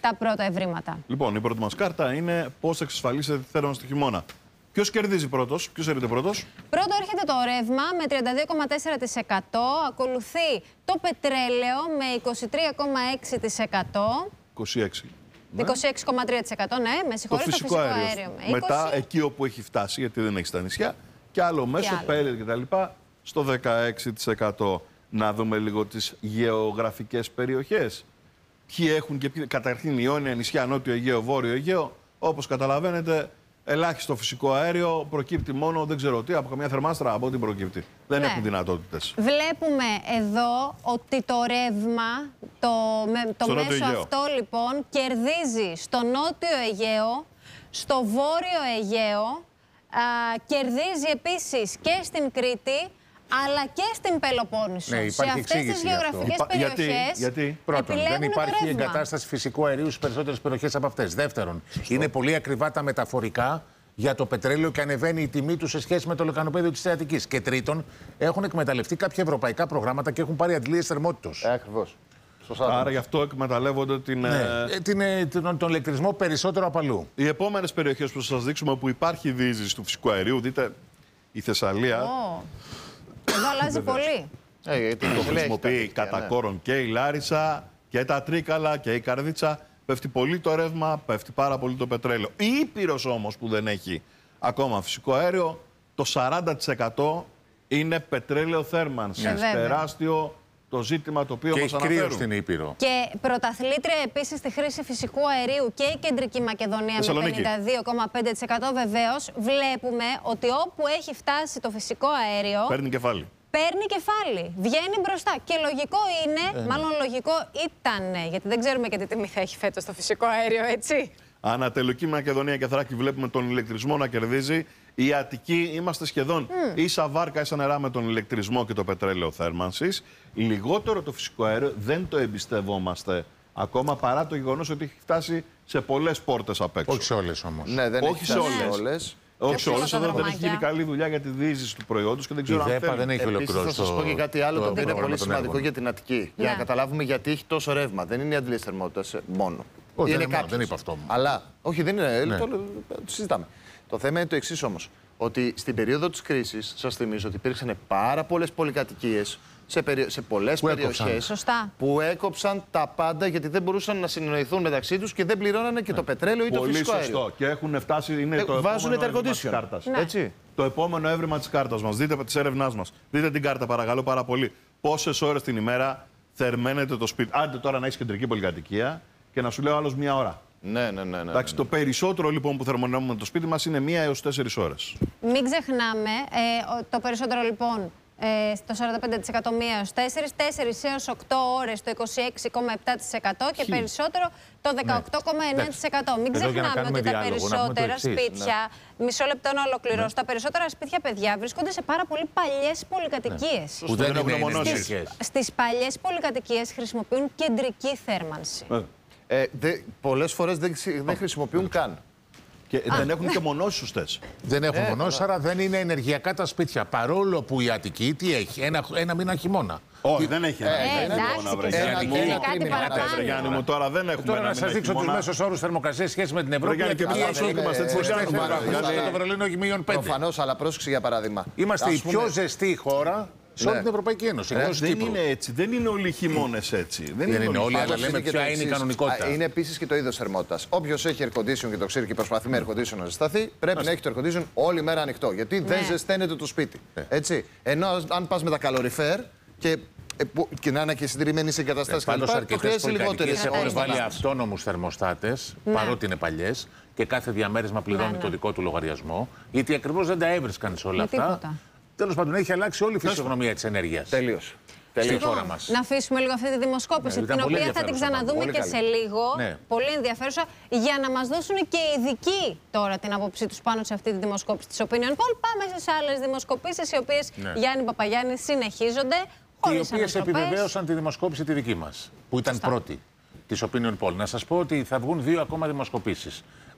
τα πρώτα ευρήματα. Λοιπόν, η πρώτη μας κάρτα είναι πώς θα εξασφαλίσετε τη θέρμανση του χειμώνα. Ποιος κερδίζει πρώτος, ποιος έρχεται πρώτος? Πρώτο έρχεται το ρεύμα με τριάντα δύο κόμμα τέσσερα τοις εκατό, ακολουθεί το πετρέλαιο με είκοσι τρία κόμμα έξι τοις εκατό. είκοσι έξι. είκοσι έξι κόμμα τρία τοις εκατό, ναι, με Το συγχωρείτε, φυσικό, το φυσικό αέριο. αέριο. Με Μετά, είκοσι. εκεί όπου έχει φτάσει, γιατί δεν έχει στα νησιά, και άλλο μέσο, άλλο. πέλετ κτλ. Στο δεκαέξι τοις εκατό. Να δούμε λίγο τις γεωγραφικές περιοχές. Ποιοι έχουν και ποιοι. Καταρχήν, Ιόνια, νησιά, Νότιο Αιγαίο, Βόρειο Αιγαίο. Όπως καταλαβαίνετε, ελάχιστο φυσικό αέριο προκύπτει μόνο, δεν ξέρω τι, από καμιά θερμάστρα, από ό,τι προκύπτει. Δεν Ναι. έχουν δυνατότητες. Βλέπουμε εδώ ότι το ρεύμα, το, με, το Στο Νότιο μέσο Αιγαίο. αυτό λοιπόν, κερδίζει στο Νότιο Αιγαίο, στο Βόρειο Αιγαίο, α, κερδίζει επίσης και στην Κρήτη, αλλά και στην Πελοπόννησο. Ναι, σε υπάρχει αυτές τις εξήγηση γι' αυτό. γεωγραφικές Υπά- γιατί- περιοχές γιατί? Πρώτον, επιλέγουν δεν το υπάρχει ρεύμα. εγκατάσταση φυσικού αερίου στις περισσότερες περιοχές από αυτές. Δεύτερον, είναι πολύ ακριβά τα μεταφορικά για το πετρέλαιο και ανεβαίνει η τιμή του σε σχέση με το λεκανοπέδιο της Αττικής. Και τρίτον, έχουν εκμεταλλευτεί κάποια ευρωπαϊκά προγράμματα και έχουν πάρει αντλίες θερμότητος. Ε, ακριβώς. Σωστά. Άρα γι' αυτό εκμεταλλεύονται την. Ναι. ε, Ε, την, ε, τον, τον ηλεκτρισμό περισσότερο από αλλού. Οι επόμενες περιοχές που θα σας δείξουμε που υπάρχει διείσδυση του φυσικού αερίου, δείτε η Θεσσαλία. Ω, εδώ αλλάζει πολύ. Ε, γιατί Το λέει, χρησιμοποιεί έχει τα κατά δίκτυα, κόρον και η Λάρισα και τα Τρίκαλα και η Καρδίτσα. Πέφτει πολύ το ρεύμα, πέφτει πάρα πολύ το πετρέλαιο. Η Ήπειρος όμως που δεν έχει ακόμα φυσικό αέριο, το σαράντα τοις εκατό είναι πετρέλαιο θέρμανσης. Ε, βέβαια. Τεράστιο το ζήτημα το οποίο Και μας έχει κρύο αναφέρουν. στην Ήπειρο. Και πρωταθλήτρια επίσης στη χρήση φυσικού αερίου και η Κεντρική Μακεδονία με Θεσσαλονίκη. πενήντα δύο κόμμα πέντε τοις εκατό βεβαίως. Βλέπουμε ότι όπου έχει φτάσει το φυσικό αέριο Παίρνει κεφάλι. παίρνει κεφάλι, βγαίνει μπροστά. Και λογικό είναι, μάλλον λογικό ήταν, γιατί δεν ξέρουμε και τι τιμή θα έχει φέτος το φυσικό αέριο, έτσι. Ανατολική Μακεδονία και Θράκη βλέπουμε τον ηλεκτρισμό να κερδίζει. Η Αττική είμαστε σχεδόν Mm. ίσα βάρκα, ίσα νερά με τον ηλεκτρισμό και το πετρέλαιο θέρμανσης. Λιγότερο το φυσικό αέριο δεν το εμπιστευόμαστε ακόμα παρά το γεγονός ότι έχει φτάσει σε πολλές πόρτες απ' έξω. Όχι σε όλες όμως. Ναι, δεν Όχι έχει σε φτάσει όλες. όλες. Όχι Και σε όλες, στα εδώ δεν έχει δρομάκια. γίνει καλή δουλειά για τη διείσδυση του προϊόντος και δεν Η ξέρω αν ΔΕΠΑ θέλει. δεν έχει Επίσης, ολοκληρώσει. θα σας πω και κάτι άλλο το οποίο είναι πρόγραμμα πολύ των σημαντικό έργων. για την Αττική. Για Ναι. να καταλάβουμε γιατί έχει τόσο ρεύμα. Δεν είναι οι αντλίες θερμότητας μόνο. Όχι, δεν είναι είναι μόνο, κάποιες. δεν είπα αυτό. Αλλά, όχι, δεν είναι. Ναι. Το, το συζητάμε. Το θέμα είναι το εξής όμως. Ότι στην περίοδο της κρίσης, σας θυμίζω ότι υπήρξαν πάρα πολλές πολυκατοικίες σε, περι... σε πολλές Που έκοψαν. περιοχές Σωστά. που έκοψαν τα πάντα γιατί δεν μπορούσαν να συνεννοηθούν μεταξύ τους και δεν πληρώνανε και το πετρέλαιο ή το Πολύ φυσικό σωστό. αέριο. Και έχουν φτάσει. Είναι Ε, το βάζουν επόμενο τα έβριμα air της condition. κάρτας. Ναι. Έτσι. Το επόμενο έβριμα της κάρτας μας. Δείτε τη έρευνά μας. Δείτε την κάρτα, παρακαλώ πάρα πολύ. Πόσες ώρες την ημέρα θερμαίνεται το σπίτι. Άντε τώρα να έχει κεντρική πολυκατοικία και να σου λέω άλλο μία ώρα. Ναι, ναι, ναι. ναι, Εντάξει, ναι. το περισσότερο λοιπόν που θερμονεύουμε το σπίτι μας είναι μία έως τέσσερις ώρες. Μην ξεχνάμε, ε, ο- το περισσότερο λοιπόν, ε, το σαράντα πέντε τοις εκατό μία έως τέσσερα, τέσσερα έως οκτώ ώρες το είκοσι έξι κόμμα επτά τοις εκατό και περισσότερο το δεκαοκτώ κόμμα εννέα τοις εκατό. Μην Εδώ για να ξεχνάμε κάνουμε ότι τα διάλογο, να πούμε το περισσότερα εξής. σπίτια, μισό λεπτό να ολοκληρώσω, τα περισσότερα σπίτια παιδιά βρίσκονται σε πάρα πολύ παλιές πολυκατοικίες. Που δεν δεν έχουν είναι μονώσεις. ενεργειακές. Στις παλιές πολυκατοικίες χρησιμοποιούν κεντρική θέρμανση. Ε, Ε, δε, πολλές φορές δεν, ξε- δεν χρησιμοποιούν καν. Και δεν έχουν και μονώσεις σωστές. Δεν έχουν μονώσεις, άρα δεν είναι ενεργειακά τα σπίτια. Παρόλο που η Αττική τι έχει, ένα, ένα μήνα χειμώνα. Όχι, δεν έχει. Ε, εντάξει, και Ένα- στην ένα Αττική κάτι τρίμηνο, ένα παραπάνω. Γιάννη μου, τώρα δεν έχουμε. Τώρα ένα να μήνα σα δείξω του χειμώνα. μέσου όρου θερμοκρασία σχέση με την Ευρώπη. Γιάννη, και γιατί εμείς έχει αυτό είμαστε, έτσι δεν κάνουμε. Για το Βερολίνο έχει μείον πέντε. Προφανώς, αλλά πρόσεξε για παράδειγμα. Είμαστε Ας η πούμε- πιο ζεστή χώρα σε όλη Ναι. την Ευρωπαϊκή Ένωση. Ε, Εκτός δεν Κύπρου. είναι έτσι. Δεν είναι όλοι οι χειμώνες έτσι. Δεν είναι όλοι, αλλά Πάντως λέμε και ποια το είναι η εξής. κανονικότητα. Α, Είναι επίση και το είδο θερμότητα. Όποιο έχει air condition και το ξέρει και προσπαθεί με air condition να ζεσταθεί, πρέπει να έχει το air condition όλη μέρα ανοιχτό. Γιατί δεν Ναι. ζεσταίνεται το σπίτι. Έτσι. Ενώ αν πα με τα καλοριφέρ και, ε, που- και να είναι και συντηρημένοι σε εγκαταστάσει Πάντω, κλπ. Το αρκετέ χρειάζεται λιγότερη πολυκατοικίε έχουν Ευχαριστώ. βάλει αυτόνομου θερμοστάτε, παρότι είναι παλιέ, και κάθε διαμέρισμα πληρώνει Ναι, ναι. το δικό του λογαριασμό, γιατί ακριβώ δεν τα έβρισκαν σε όλα Με αυτά. τίποτα. Τέλο πάντων, έχει αλλάξει όλη η φυσιογνωμία τη ενέργεια. Τελείω. Στη χώρα μα. Να αφήσουμε λίγο αυτή τη δημοσκόπηση, Ναι, ήταν την πολύ οποία θα την ενδιαφέρουσα, ξαναδούμε πολύ και καλή. σε λίγο. Ναι. Πολύ ενδιαφέρουσα, για να μας δώσουν και οι ειδικοί τώρα την άποψή τους πάνω σε αυτή τη δημοσκόπηση της Opinion Poll. Πάμε σε άλλες δημοσκοπήσεις, οι οποίες, Ναι. Γιάννη Παπαγιάννη, συνεχίζονται. Οι Χωρίς οποίε ανατροπές. επιβεβαίωσαν τη δημοσκόπηση τη δική μα, που ήταν Σωστά. πρώτη τη Opinion Poll. Να σα πω ότι θα βγουν δύο ακόμα δημοσκοπήσει.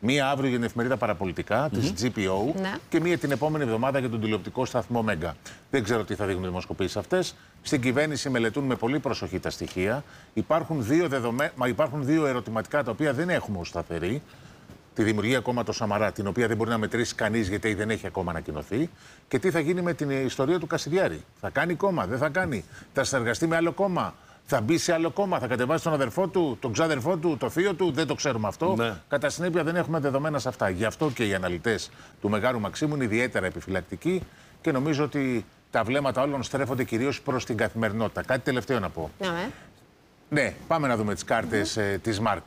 Μία αύριο για την εφημερίδα Παραπολιτικά mm-hmm. της τζι πι ο ναι. και μία την επόμενη εβδομάδα για τον τηλεοπτικό σταθμό Μέγκα. Δεν ξέρω τι θα δείχνουν οι δημοσκοπήσεις αυτές. Στην κυβέρνηση μελετούν με πολύ προσοχή τα στοιχεία. Υπάρχουν δύο, δεδομέ... Μα υπάρχουν δύο ερωτηματικά τα οποία δεν έχουμε ως σταθερή. Τη δημιουργία κόμματος Σαμαρά, την οποία δεν μπορεί να μετρήσει κανείς γιατί δεν έχει ακόμα ανακοινωθεί. Και τι θα γίνει με την ιστορία του Κασιδιάρη. Θα κάνει κόμμα, δεν θα κάνει. Θα συνεργαστεί με άλλο κόμμα. Θα μπει σε άλλο κόμμα, θα κατεβάσει τον αδερφό του, τον ξάδερφό του, το θείο του, δεν το ξέρουμε αυτό. Ναι. Κατά συνέπεια δεν έχουμε δεδομένα σε αυτά. Γι' αυτό και οι αναλυτές του Μεγάλου Μαξίμου είναι ιδιαίτερα επιφυλακτικοί και νομίζω ότι τα βλέμματα όλων στρέφονται κυρίως προς την καθημερινότητα. Κάτι τελευταίο να πω. Ναι, ναι πάμε να δούμε τις κάρτες mm. ε, της ΜΑΡΚ.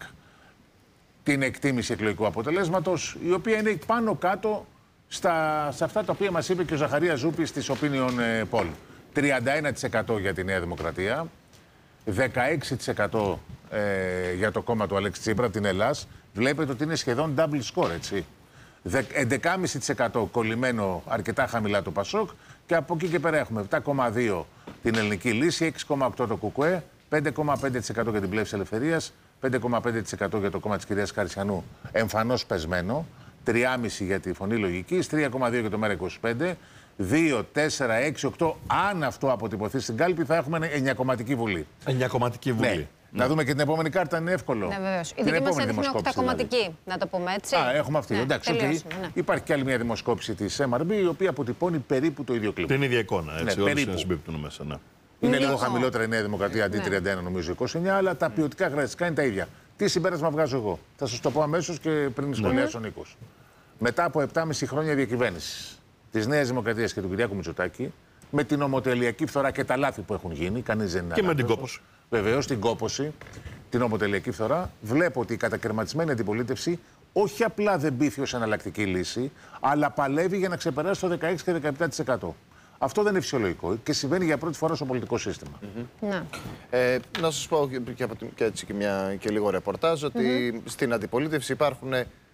Την εκτίμηση εκλογικού αποτελέσματος, η οποία είναι πάνω κάτω στα, σε αυτά τα οποία μας είπε και ο Ζαχαρίας Ζούπης της Opinion Poll. τριάντα ένα τοις εκατό για τη Νέα Δημοκρατία. δεκαέξι τοις εκατό ε, για το κόμμα του Αλέξη Τσίπρα από την Ελλάς. Βλέπετε ότι είναι σχεδόν double score, έτσι. έντεκα κόμμα πέντε τοις εκατό κολλημένο αρκετά χαμηλά το Πασόκ και από εκεί και πέρα έχουμε επτά κόμμα δύο τοις εκατό την Ελληνική Λύση, έξι κόμμα οκτώ τοις εκατό το ΚΚΕ, πέντε κόμμα πέντε τοις εκατό για την Πλεύση Ελευθερίας, πέντε κόμμα πέντε τοις εκατό για το κόμμα της κυρίας Καρισιανού, εμφανώς πεσμένο, τρία κόμμα πέντε τοις εκατό για τη Φωνή Λογικής, τρία κόμμα δύο τοις εκατό για το Μέρα είκοσι πέντε, δύο, τέσσερα, έξι, οκτώ. Αν αυτό αποτυπωθεί στην κάλπη, θα έχουμε εννιακομματική βουλή. Εννιακομματική βουλή. Ναι. Mm. Να δούμε και την επόμενη κάρτα, είναι εύκολο. Ναι, βεβαίως. Η δική μας έδειχνε οκτακομματική, δηλαδή. Να το πούμε έτσι. Α, έχουμε αυτή. Ναι, εντάξει, okay. ναι. Υπάρχει και άλλη μια δημοσκόπηση της εμ αρ μπι, η οποία αποτυπώνει περίπου το ίδιο κλίμα. Την ίδια εικόνα, έτσι. Ναι, όλες είναι συμπίπτουν μέσα, ναι. Είναι λίγο χαμηλότερα η Νέα Δημοκρατία αντί ναι. τριάντα ένα, νομίζω, είκοσι εννιά, αλλά τα ποιοτικά χαρακτηριστικά είναι τα ίδια. Τι συμπέρασμα βγάζω εγώ. Θα σας το πω αμέσως και πριν σχολιάσει ο Νίκος. Μετά από επτά και μισό χρόνια διακυβέρνησης της Νέας Δημοκρατίας και του Κυριάκου Μητσοτάκη, με την ομοτελειακή φθορά και τα λάθη που έχουν γίνει, κανείς δεν είναι και με την κόπωση. Βεβαίως, την κόπωση, την ομοτελειακή φθορά, βλέπω ότι η κατακαιρματισμένη αντιπολίτευση όχι απλά δεν μπήθη ως εναλλακτική λύση, αλλά παλεύει για να ξεπεράσει το δεκαέξι και δεκαεπτά τοις εκατό. Αυτό δεν είναι φυσιολογικό και συμβαίνει για πρώτη φορά στο πολιτικό σύστημα. Mm-hmm. Ναι. Ε, να σας πω και, και, και, έτσι και, μια, και λίγο ρεπορτάζ ότι mm-hmm. στην αντιπολίτευση υπάρχουν.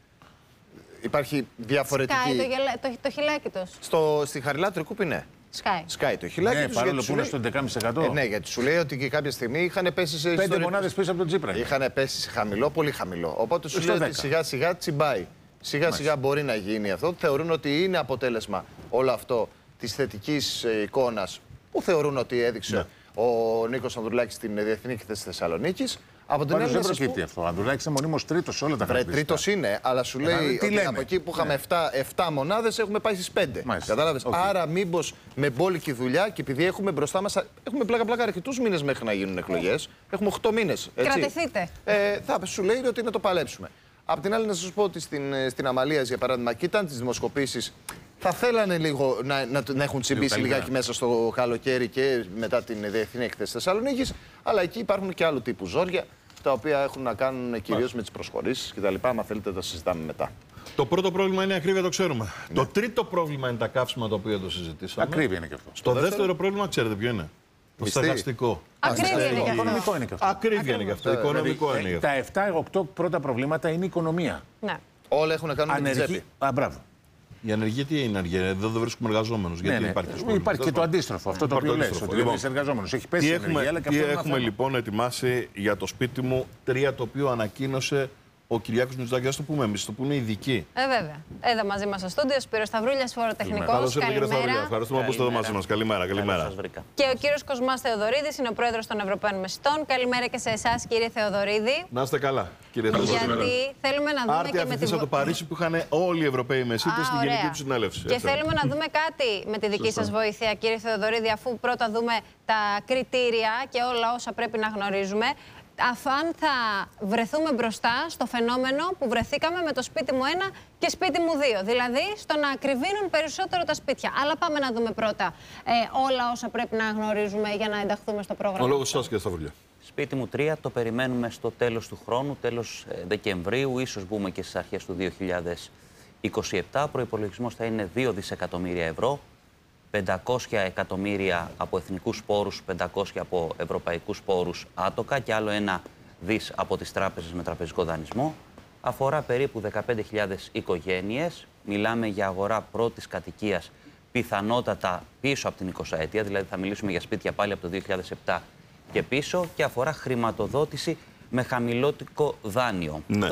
Υπάρχει διαφορετική. Σκάει το, γελα... το, το χιλάκι τους. Στο... Στη Χαριλάτρου Κούπη, ναι. Σκάει. Σκάει το χιλάκι ναι, τους. Παρόλο που είναι στο έντεκα κόμμα πέντε τοις εκατό. Ε, ναι, γιατί σου λέει ότι και κάποια στιγμή είχαν πέσει σε. Πέντε μονάδες πίσω από τον Τσίπρα. Είχαν πέσει σε χαμηλό, πολύ χαμηλό. Οπότε σου λέει ότι σιγά σιγά τσιμπάει. Σιγά Μάλιστα. σιγά μπορεί να γίνει αυτό. Θεωρούν ότι είναι αποτέλεσμα όλο αυτό της θετικής εικόνας που θεωρούν ότι έδειξε ναι. ο Νίκος Ανδρουλάκης στην Διεθνή Έκθεση της Θεσσαλονίκης. Από την άλλη, δεν προκύπτει αυτό. Ο Ανδρουλάκης είναι μονίμως τρίτος σε όλα τα χαρακτηριστικά. Τρίτος είναι, αλλά σου λέει ε, ότι από εκεί που είχαμε ναι. επτά μονάδες έχουμε πάει στις πέντε. Κατάλαβες. Okay. Άρα, μήπως με μπόλικη δουλειά και επειδή έχουμε μπροστά μας. Έχουμε πλάκα-πλάκα αρκετούς μήνες μέχρι να γίνουν εκλογές. Έχουμε οκτώ μήνες. Κρατηθείτε. Ε, θα σου λέει ότι να το παλέψουμε. Απ' την άλλη, να σας πω ότι στην, στην Αμαλίας, για παράδειγμα, κοίταν τις δημοσκοπήσεις. Θα θέλανε λίγο να, να, να έχουν τσιμπήσει λιγάκι μέσα στο καλοκαίρι και μετά την Διεθνή Έκθεση Θεσσαλονίκης. Αλλά εκεί υπάρχουν και άλλου τύπου ζόρια, τα οποία έχουν να κάνουν κυρίως με τις προσχωρήσεις κτλ. Αν θέλετε, τα συζητάμε μετά. Το πρώτο πρόβλημα είναι η ακρίβεια, το ξέρουμε. Ναι. Το τρίτο πρόβλημα είναι τα καύσιμα, το οποίο το συζητήσαμε. Ακρίβεια είναι και αυτό. Το δεύτερο, δεύτερο πρόβλημα, ξέρετε ποιο είναι. Το στεγαστικό. Ακρίβεια είναι και αυτό. Οικονομικό είναι και αυτό. Ακρίβεια είναι και αυτό. Οικονομικό είναι. Τα επτά οκτώ πρώτα προβλήματα είναι η οικονομία. Ναι. Όλα έχουν να κάνουν με την τσέπη. Α, μπράβο. Η ανεργία τι είναι ανεργία, εδώ δεν βρίσκουμε εργαζόμενους. Ναι, γιατί ναι. υπάρχει, υπάρχει και το αντίστροφο, αυτό το οποίο λες, ότι δεν είσαι εργαζόμενος. Έχει πέσει η ενεργεία, αλλά και αυτό. Τι έχουμε λοιπόν ετοιμάσει για το σπίτι μου τρία, το οποίο ανακοίνωσε ο Κυριάκος Μητσοτάκης. Ας το πούμε εμείς, το πούμε ειδικοί. Ε, βέβαια. Εδώ μαζί μας στο στούντιο, Σπύρος Σταυρούλιας, φοροτεχνικός. Καλώς ήρθατε, κύριε Σταυρούλια. Ευχαριστούμε που είστε εδώ μαζί μας. Καλημέρα, καλημέρα. Και ο κύριος Κοσμάς Θεοδωρίδης είναι ο πρόεδρος των Ευρωπαίων Μεσητών. Καλημέρα και σε εσάς, κύριε Θεοδωρίδη. Να είστε καλά, κύριε Θεοδωρίδη. Γιατί θέλουμε να δούμε. Άρτια και με την. Από το Παρίσι που είχαν όλοι οι Ευρωπαίοι μεσίτες στην γενική του συνέλευση. Και θέλουμε να δούμε κάτι με τη δική σας βοήθεια, κύριε Θεοδωρίδη, αφού πρώτα δούμε τα κριτήρια και όλα όσα πρέπει να γνωρίζουμε. Αν θα βρεθούμε μπροστά στο φαινόμενο που βρεθήκαμε με το σπίτι μου ένα και σπίτι μου δύο. Δηλαδή στο να ακριβίνουν περισσότερο τα σπίτια. Αλλά πάμε να δούμε πρώτα ε, όλα όσα πρέπει να γνωρίζουμε για να ενταχθούμε στο πρόγραμμα. Ο λόγος σας, κύριε Σταυρούλια. Σπίτι μου τρία, το περιμένουμε στο τέλος του χρόνου, τέλος Δεκεμβρίου, ίσως μπούμε και στις αρχές του δύο χιλιάδες είκοσι επτά. Ο προϋπολογισμός θα είναι δύο δισεκατομμύρια ευρώ. πεντακόσια εκατομμύρια από εθνικούς πόρους, πεντακόσια από ευρωπαϊκούς πόρους άτοκα και άλλο ένα δις από τις τράπεζες με τραπεζικό δανεισμό. Αφορά περίπου δεκαπέντε χιλιάδες οικογένειες. Μιλάμε για αγορά πρώτης κατοικίας, πιθανότατα πίσω από την εικοσαετία, δηλαδή θα μιλήσουμε για σπίτια πάλι από το δύο χιλιάδες επτά και πίσω, και αφορά χρηματοδότηση με χαμηλότικο δάνειο. Ναι. Τώρα,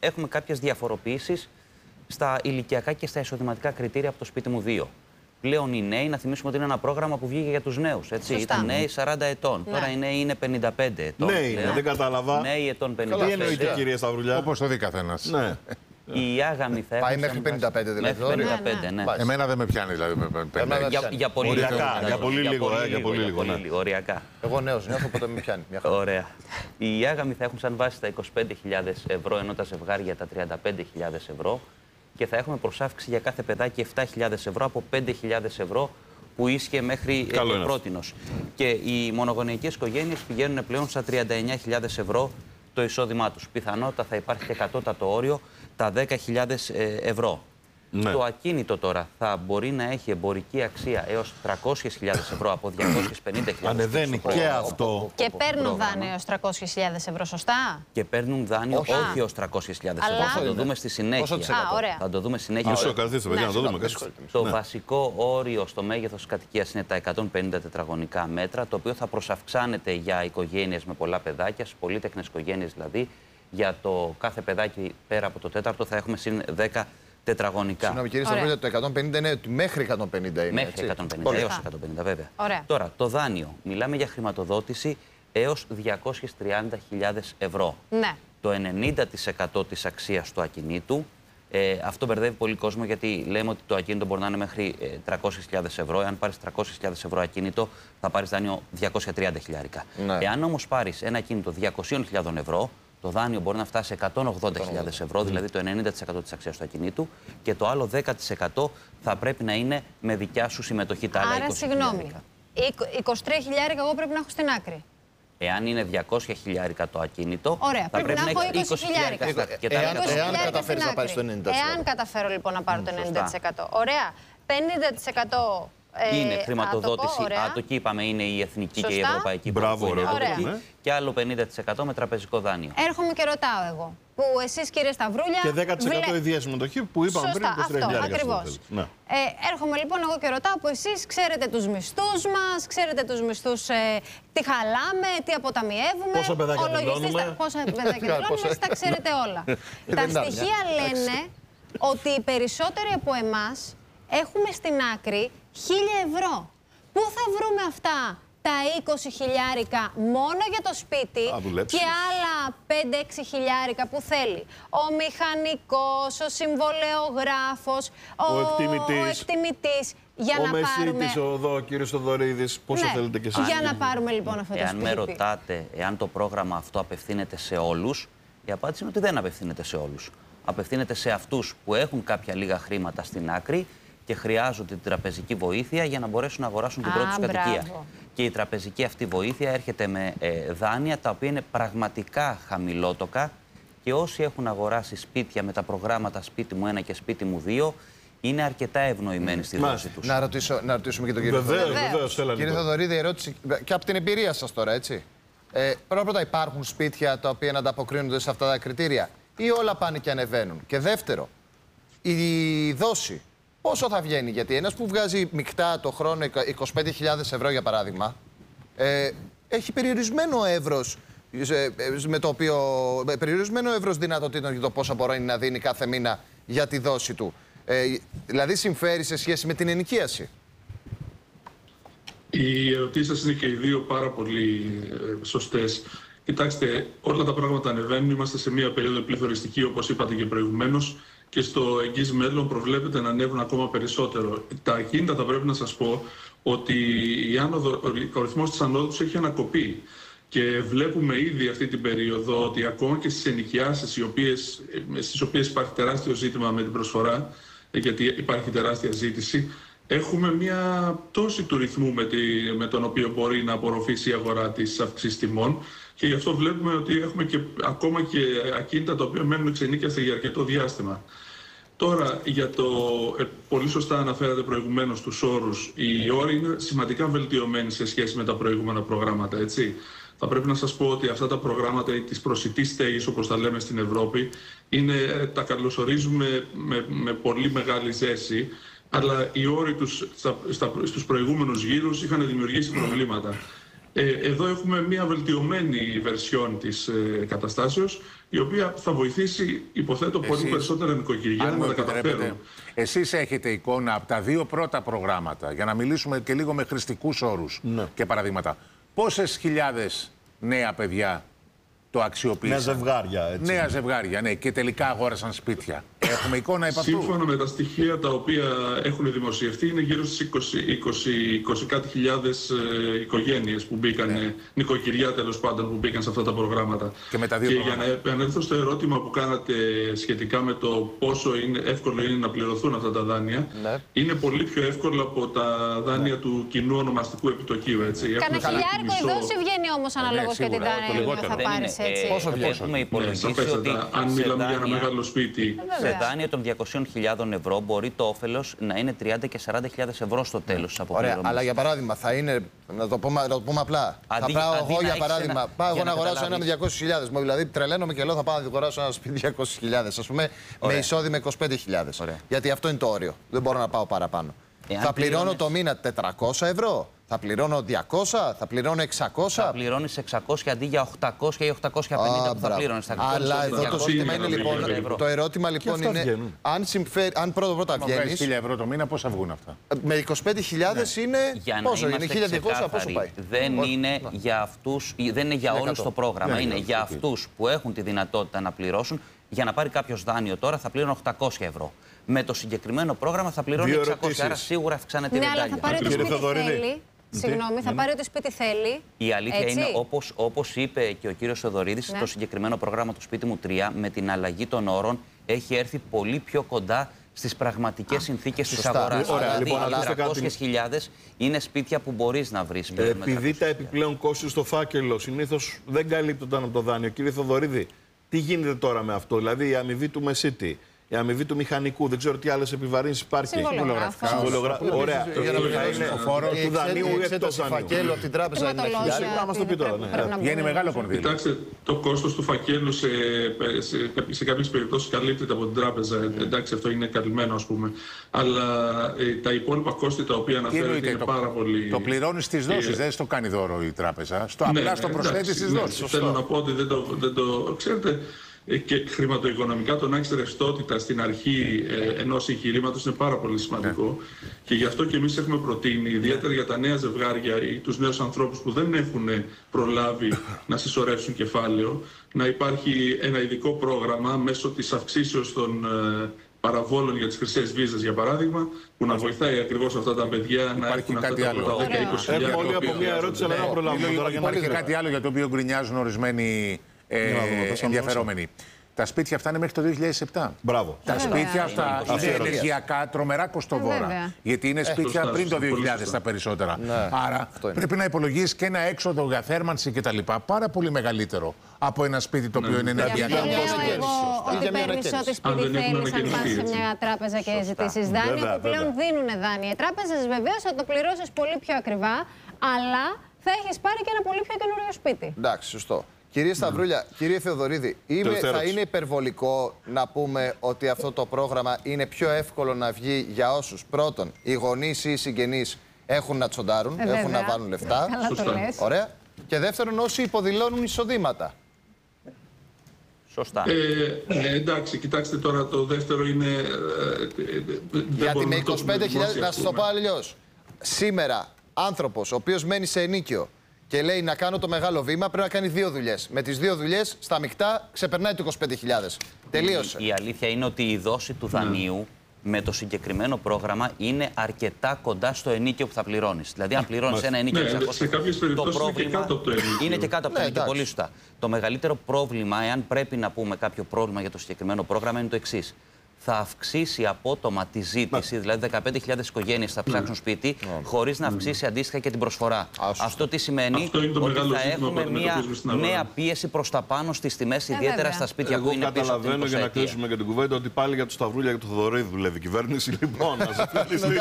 έχουμε κάποιες διαφοροποιήσεις στα ηλικιακά και στα εισοδηματικά κριτήρια από το σπίτι μου δύο. Πλέον οι νέοι, να θυμίσουμε ότι είναι ένα πρόγραμμα που βγήκε για τους νέους. Έτσι. Ήταν νέοι σαράντα ετών. Ναι. Τώρα οι νέοι είναι πενήντα πέντε ετών. Νέοι, ναι, δεν κατάλαβα. Νέοι ετών πενήντα πέντε. Τι εννοείται, κυρία Σταυρουλιά? Όπως το δει καθένας. Ναι. Οι άγαμοι θα έχουν. Πάει μέχρι πενήντα πέντε δηλαδή. Μέχρι πενήντα πέντε, ναι. Εμένα δεν με πιάνει δηλαδή. Για, για πολύ οριακά, λίγο. Για πολύ λίγο, για ε, για πολύ λίγο, ναι. λίγο, οριακά. Εγώ νέος νιώθω, οπότε με πιάνει. Μια χαρά. Ωραία. Οι άγαμοι θα έχουν σαν βάση τα είκοσι πέντε χιλιάδες ευρώ, ενώ τα ζευγάρια τα τριάντα πέντε χιλιάδες ευρώ. Και θα έχουμε προσάυξη για κάθε παιδάκι επτά χιλιάδες ευρώ από πέντε χιλιάδες ευρώ που ίσχυε μέχρι πρότινος. Και οι μονογονεϊκές οικογένειες πηγαίνουν πλέον στα τριάντα εννέα χιλιάδες ευρώ το εισόδημά τους. Πιθανότατα θα υπάρχει και κατώτατο όριο τα δέκα χιλιάδες ευρώ. Ναι. Το ακίνητο τώρα θα μπορεί να έχει εμπορική αξία έως τριακόσιες χιλιάδες ευρώ από διακόσιες πενήντα χιλιάδες. Ανεβαίνει και αυτό. Και παίρνουν δάνειο έως τριακόσιες χιλιάδες ευρώ, σωστά? Και παίρνουν δάνειο όχι, όχι έως τριακόσιες χιλιάδες ευρώ. Αλλά... Θα το δούμε στη συνέχεια. Α, ωραία. Θα το δούμε συνέχεια. Μισό, καθίστε, παιδιά, να το δούμε. Το ναι. βασικό όριο στο μέγεθος της κατοικίας είναι τα εκατόν πενήντα τετραγωνικά μέτρα, το οποίο θα προσαυξάνεται για οικογένειες με πολλά παιδάκια, στις πολύτεκνες οικογένειες δηλαδή. Για το κάθε παιδάκι πέρα από το τέταρτο θα έχουμε συν δέκα τετραγωνικά. Συγγνώμη κύριε Σταυρούλια, το εκατόν πενήντα είναι ότι μέχρι εκατόν πενήντα είναι. Μέχρι έτσι? εκατόν πενήντα έως εκατόν πενήντα βέβαια. Ωραία. Τώρα, το δάνειο. Μιλάμε για χρηματοδότηση έως διακόσιες τριάντα χιλιάδες ευρώ. Ναι. Το ενενήντα τοις εκατό της αξίας του ακινήτου. Ε, αυτό μπερδεύει πολύ κόσμο γιατί λέμε ότι το ακίνητο μπορεί να είναι μέχρι ε, τριακόσιες χιλιάδες ευρώ. Εάν πάρεις τριακόσιες χιλιάδες ευρώ ακίνητο, θα πάρεις δάνειο διακόσια τριάντα χιλιάρικα. Ναι. Εάν όμως πάρεις ένα ακίνητο διακόσιες χιλιάδες ευρώ, το δάνειο μπορεί να φτάσει σε εκατόν ογδόντα χιλιάδες ευρώ, δηλαδή το ενενήντα τοις εκατό της αξίας του ακινήτου, και το άλλο δέκα τοις εκατό θα πρέπει να είναι με δικιά σου συμμετοχή. Τα άλλα είκοσι συγγνώμη. είκοσι τρία χιλιάρικα εγώ πρέπει να έχω στην άκρη. Εάν είναι διακόσια χιλιάρικα το ακίνητο, ωραία, θα πρέπει, πρέπει να, να έχω είκοσι χιλιάρικα. Εάν, εάν καταφέρεις να πάρεις το ενενήντα τοις εκατό. Εάν καταφέρω λοιπόν να πάρω το ενενήντα τοις εκατό. Ωραία. πενήντα τοις εκατό. Είναι χρηματοδότηση άτοκη, είπαμε είναι η εθνική σωστά. Και η ευρωπαϊκή. Μπράβο, ωραία. Ωραία. Και άλλο πενήντα τοις εκατό με τραπεζικό δάνειο. Έρχομαι και ρωτάω εγώ. Που εσείς κύριε Σταυρούλια. Και δέκα τοις εκατό βλέ... ίδια συμμετοχή που είπαμε σωστά, πριν. είκοσι τρία χιλιάδες. Ακριβώς. Ναι. Ε, έρχομαι λοιπόν εγώ και ρωτάω που εσείς ξέρετε τους μισθούς μας, ξέρετε τους μισθούς, ε, τι χαλάμε, τι αποταμιεύουμε. Πόσα παιδάκια τελειώνουμε. Πόσα παιδάκια τελειώνουμε, τα ξέρετε όλα. Τα στοιχεία λένε ότι οι περισσότεροι από εμάς έχουμε στην άκρη χίλια ευρώ. Πού θα βρούμε αυτά τα είκοσι χιλιάρικα μόνο για το σπίτι και άλλα πέντε έξι χιλιάρικα που θέλει ο μηχανικός, ο συμβολεογράφος, ο, ο εκτιμητής, ο εκτιμητής για ο να πάρουμε... Μεσίτης, ο εδώ, κύριος Θοδωρίδης, πόσο ναι, θέλετε κι εσείς. Για να πάρουμε λοιπόν αυτό το εάν σπίτι. Εάν με ρωτάτε εάν το πρόγραμμα αυτό απευθύνεται σε όλους, η απάντηση είναι ότι δεν απευθύνεται σε όλους. Απευθύνεται σε αυτούς που έχουν κάποια λίγα χρήματα στην άκρη και χρειάζονται την τραπεζική βοήθεια για να μπορέσουν να αγοράσουν την πρώτη τους κατοικία. Και η τραπεζική αυτή βοήθεια έρχεται με ε, δάνεια τα οποία είναι πραγματικά χαμηλότοκα και όσοι έχουν αγοράσει σπίτια με τα προγράμματα σπίτι μου ένα και σπίτι μου δύο είναι αρκετά ευνοημένοι στη δόση τους. Να, ρωτήσω, να ρωτήσουμε και τον κύριο Θοδωρίδη. Βεβαίως, βεβαίως. Κύριε Θοδωρίδη, ερώτηση και από την εμπειρία σας τώρα, έτσι. Ε, πρώτα πρώτα υπάρχουν σπίτια τα οποία να ανταποκρίνονται σε αυτά τα κριτήρια ή όλα πάνε και ανεβαίνουν? Και δεύτερο, η δόση πόσο θα βγαίνει? Γιατί ένας που βγάζει μεικτά το χρόνο είκοσι πέντε χιλιάδες ευρώ για παράδειγμα, ε, έχει περιορισμένο εύρος, με το οποίο, περιορισμένο εύρος δυνατοτήτων για το πόσο μπορεί να δίνει κάθε μήνα για τη δόση του. Ε, δηλαδή συμφέρει σε σχέση με την ενοικίαση? Οι ερωτήσεις σας είναι και οι δύο πάρα πολύ σωστές. Κοιτάξτε, όλα τα πράγματα ανεβαίνουν. Είμαστε σε μια περίοδο πληθωριστική, όπως είπατε και προηγουμένως, και στο εγγύς μέλλον προβλέπεται να ανέβουν ακόμα περισσότερο. Τα ακίνητα θα πρέπει να σας πω ότι η άνοδο, ο ρυθμός της ανόδου τους έχει ανακοπεί. Και βλέπουμε ήδη αυτή την περίοδο ότι ακόμα και στις ενοικιάσεις, οι οποίες, στις οποίες υπάρχει τεράστιο ζήτημα με την προσφορά, γιατί υπάρχει τεράστια ζήτηση, έχουμε μια πτώση του ρυθμού με, τη, με τον οποίο μπορεί να απορροφήσει η αγορά της αυξής τιμών. Και γι' αυτό βλέπουμε ότι έχουμε και, ακόμα και ακίνητα τα οποία μένουν εξενίκιαστα για αρκετό διάστημα. Τώρα, για το ε, πολύ σωστά αναφέρατε προηγουμένως τους όρους. Οι όροι είναι σημαντικά βελτιωμένοι σε σχέση με τα προηγούμενα προγράμματα, έτσι. Θα πρέπει να σας πω ότι αυτά τα προγράμματα της προσιτής στέγης, όπως τα λέμε στην Ευρώπη, είναι, τα καλωσορίζουμε με, με πολύ μεγάλη ζέση, αλλά οι όροι τους στα, στα, στους προηγούμενους γύρους είχαν δημιουργήσει προβλήματα. Ε, εδώ έχουμε μια βελτιωμένη βερσιόν της ε, καταστάσεως, η οποία θα βοηθήσει, υποθέτω, πολύ Εσείς, περισσότερα νοικοκυριά να τα καταφέρουν. Εσείς έχετε εικόνα από τα δύο πρώτα προγράμματα, για να μιλήσουμε και λίγο με χρηστικούς όρους ναι. και παραδείγματα. Πόσες χιλιάδες νέα παιδιά το αξιοποίησαν? Νέα ζευγάρια, έτσι. Νέα ζευγάρια, ναι, και τελικά αγόρασαν σπίτια. Έχουμε εικόνα επ' αυτού? Σύμφωνα με τα στοιχεία τα οποία έχουν δημοσιευτεί, είναι γύρω στις είκοσι, είκοσι, είκοσι κάτι χιλιάδες ε, οικογένειες που μπήκαν, ναι. νοικοκυριά τέλος πάντων, που μπήκαν σε αυτά τα προγράμματα. Και, με τα δύο και προγράμματα. για να επανέλθω στο ερώτημα που κάνατε σχετικά με το πόσο είναι, εύκολο είναι να πληρωθούν αυτά τα δάνεια, ναι. είναι πολύ πιο εύκολο από τα δάνεια ναι. του κοινού ονομαστικού επιτοκίου. Κανένα χιλιάρικο εδώ σε βγαίνει όμως αναλόγως και την δάνεια που θα πάρεις, έτσι. Πόσο έχουμε υπολογίσει ότι αν μιλάμε για ένα μεγάλο σπίτι. Σε δάνεια των διακοσίων χιλιάδων ευρώ μπορεί το όφελος να είναι τριάντα και σαράντα χιλιάδες ευρώ στο τέλος της αποπληρωμής. Ωραία, αλλά για παράδειγμα θα είναι, να το πούμε, να το πούμε απλά, αντί, θα πάω αντί εγώ να για παράδειγμα, ένα, πάω εγώ να, να αγοράσω καταλάβεις. ένα με διακόσιες χιλιάδες, δηλαδή τρελαίνομαι και λέω θα πάω να αγοράσω ένα σπίτι διακόσιες χιλιάδες, ας πούμε, ωραία. με εισόδημα είκοσι πέντε χιλιάδες. Γιατί αυτό είναι το όριο, δεν μπορώ να πάω παραπάνω. Εάν θα πληρώνω πληρώνεις... το μήνα τετρακόσια ευρώ, θα πληρώνω διακόσια, θα πληρώνω εξακόσια. Θα πληρώνεις εξακόσια αντί για οκτακόσια ή οκτακόσια πενήντα που θα πληρώνεις. Αλλά εδώ το σύστημα είναι λοιπόν. Το ερώτημα λοιπόν είναι αν, συμφέρει, αν πρώτα πρώτα βγαίνεις. χίλια ευρώ το μήνα, πόσα βγουν αυτά? Με είκοσι πέντε χιλιάδες ναι. είναι. Πόσο είναι, χίλια διακόσια, πόσο πάει? Δεν είναι για αυτούς, δεν είναι για όλους το πρόγραμμα. Είναι για αυτούς που έχουν τη δυνατότητα να πληρώσουν. Για να πάρει κάποιος δάνειο τώρα θα πληρώνει οκτακόσια ευρώ. Με το συγκεκριμένο πρόγραμμα θα πληρώνει εξακόσια. Άρα σίγουρα αυξάνεται η ναι, ρεντάλια. Αλλά θα πάρει ό,τι σπίτι θέλει. Συγγνώμη, θα πάρει ό,τι σπίτι θέλει. Η αλήθεια έτσι? είναι, όπως, όπως είπε και ο κύριος Θεοδωρίδης, ναι. το συγκεκριμένο πρόγραμμα του Σπίτι μου τρία, με την αλλαγή των όρων, έχει έρθει πολύ πιο κοντά στις πραγματικές συνθήκες της αγοράς. Ωραία, δηλαδή, λοιπόν, οι τριακόσιες χιλιάδες είναι σπίτια που μπορείς να βρεις. Ε, επειδή τα επιπλέον κόστη στο φάκελο συνήθως δεν καλύπτονταν από το δάνειο, κύριε Θεοδωρίδη, τι γίνεται τώρα με αυτό? Δηλαδή η αμοιβή του μεσίτη, η αμοιβή του μηχανικού, δεν ξέρω τι άλλες επιβαρύνσεις υπάρχει. Συμβολογραφικά. Ωραία. Για να πληρώσει ο φόρο του δανείου ή εκτός δανείου. Φακέλου από την τράπεζα είναι ένα χιλιάρικο. Να μας το πει τώρα. Βγαίνει μεγάλο κονδύλιο. Κοιτάξτε, το κόστος του φακέλου σε, σε, σε κάποιες περιπτώσεις καλύπτεται από την τράπεζα. Εντάξει, αυτό είναι καλυμμένο, ας πούμε. Αλλά ε, τα υπόλοιπα κόστη τα οποία αναφέρεται είναι το, πάρα πολύ. Το πληρώνει στις δόσεις, δεν στο κάνει δώρο η τράπεζα. Στο απλά ναι, στο ναι, προσθέτει στις ναι, δόσεις. Θέλω να πω ότι δεν το, δεν το ξέρετε. Και χρηματοοικονομικά το να έχεις ρευστότητα στην αρχή ε, ενός εγχειρήματος είναι πάρα πολύ σημαντικό. Yeah. Και γι' αυτό και εμείς έχουμε προτείνει, ιδιαίτερα για τα νέα ζευγάρια ή τους νέους ανθρώπους που δεν έχουν προλάβει να συσσωρεύσουν κεφάλαιο, να υπάρχει ένα ειδικό πρόγραμμα μέσω της αυξήσεως των ε, παραβόλων για τις χρυσές βίζες, για παράδειγμα, που να βοηθάει ακριβώς αυτά τα παιδιά να υπάρχει έχουν αυτά τα δέκα με είκοσι χιλιάδες. Έχουμε όλοι από μια ερώτηση, αλλά να προλάβουμε τώρα. Υπάρχει κάτι άλλο για το οποίο γκρινιάζουν ορισμένοι Ε, ενδιαφερόμενοι. Τα σπίτια αυτά είναι μέχρι το δύο χιλιάδες επτά. Μπράβο. Τα σπίτια αυτά είναι ενεργειακά τρομερά κοστοβόρα. Γιατί είναι σπίτια ε, πριν το δύο χιλιάδες τα περισσότερα. Ναι, άρα πρέπει να υπολογίσεις και ένα έξοδο για θέρμανση κτλ. Πάρα πολύ μεγαλύτερο από ένα σπίτι το οποίο ναι. είναι ενεργειακά. Δεν λέω εγώ ότι παίρνεις ό,τι σπίτι θέλεις αν πας σε μια τράπεζα και ζητήσεις δάνεια, που πλέον δίνουν δάνεια. Οι τράπεζες βεβαίως θα το πληρώσεις πολύ πιο ακριβά, αλλά θα έχεις πάρει και ένα πολύ πιο καινούριο σπίτι. Εντάξει, σωστό. Κύριε Σταυρούλια, κύριε Θεοδωρίδη, είμαι, θα είναι υπερβολικό να πούμε ότι αυτό το πρόγραμμα είναι πιο εύκολο να βγει για όσους πρώτον οι γονείς ή οι συγγενείς έχουν να τσοντάρουν, ε, έχουν να βάλουν λεφτά. Καλά το λες. Ωραία. Και δεύτερον, όσοι υποδηλώνουν εισοδήματα. Σωστά. Ε, ναι, εντάξει, κοιτάξτε τώρα το δεύτερο είναι. Ε, Γιατί με είκοσι πέντε χιλιάδες, να σας το πω αλλιώς. Σήμερα, άνθρωπος ο οποίος μένει σε ενοίκιο και λέει να κάνω το μεγάλο βήμα, πρέπει να κάνει δύο δουλειές. Με τις δύο δουλειές, στα μεικτά, ξεπερνάει το είκοσι πέντε χιλιάδες. Τελείωσε. Η, η αλήθεια είναι ότι η δόση του δανείου mm. με το συγκεκριμένο πρόγραμμα είναι αρκετά κοντά στο ενίκιο που θα πληρώνεις. Δηλαδή, αν πληρώνεις ένα ενίκιο ναι, εξακόσια, σε κάποιες περιπτώσεις είναι και κάτω από το ενίκιο. Είναι και κάτω από το ναι, ενίκιο, πολύ σωστά. Το μεγαλύτερο πρόβλημα, εάν πρέπει να πούμε κάποιο πρόβλημα για το συγκεκριμένο πρόγραμμα, είναι το εξής. Θα αυξήσει απότομα τη ζήτηση, δηλαδή δεκαπέντε χιλιάδες οικογένειες θα ψάξουν σπίτι, χωρίς να αυξήσει αντίστοιχα και την προσφορά. Αυτό τι σημαίνει? Αυτό είναι το ότι μεγάλο θα έχουμε μια νέα πίεση προς τα πάνω στις τιμές, ιδιαίτερα στα σπίτια Εγώ που είναι πίσω από την καταλαβαίνω για να κλείσουμε και την κουβέντα ότι πάλι για το Σταυρούλια και το Θεοδωρίδη δουλεύει η κυβέρνηση. Λοιπόν, να σας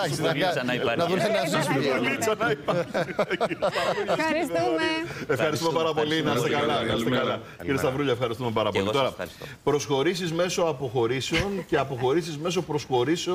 Ευχαριστούμε. Ευχαριστούμε πάρα πολύ. Να είστε καλά. Κύριε Σταυρούλια, ευχαριστούμε πάρα πολύ. Τώρα, προσχωρήσεις μέσω αποχωρήσεων και αποχωρήσεις μέσω προσχωρήσεων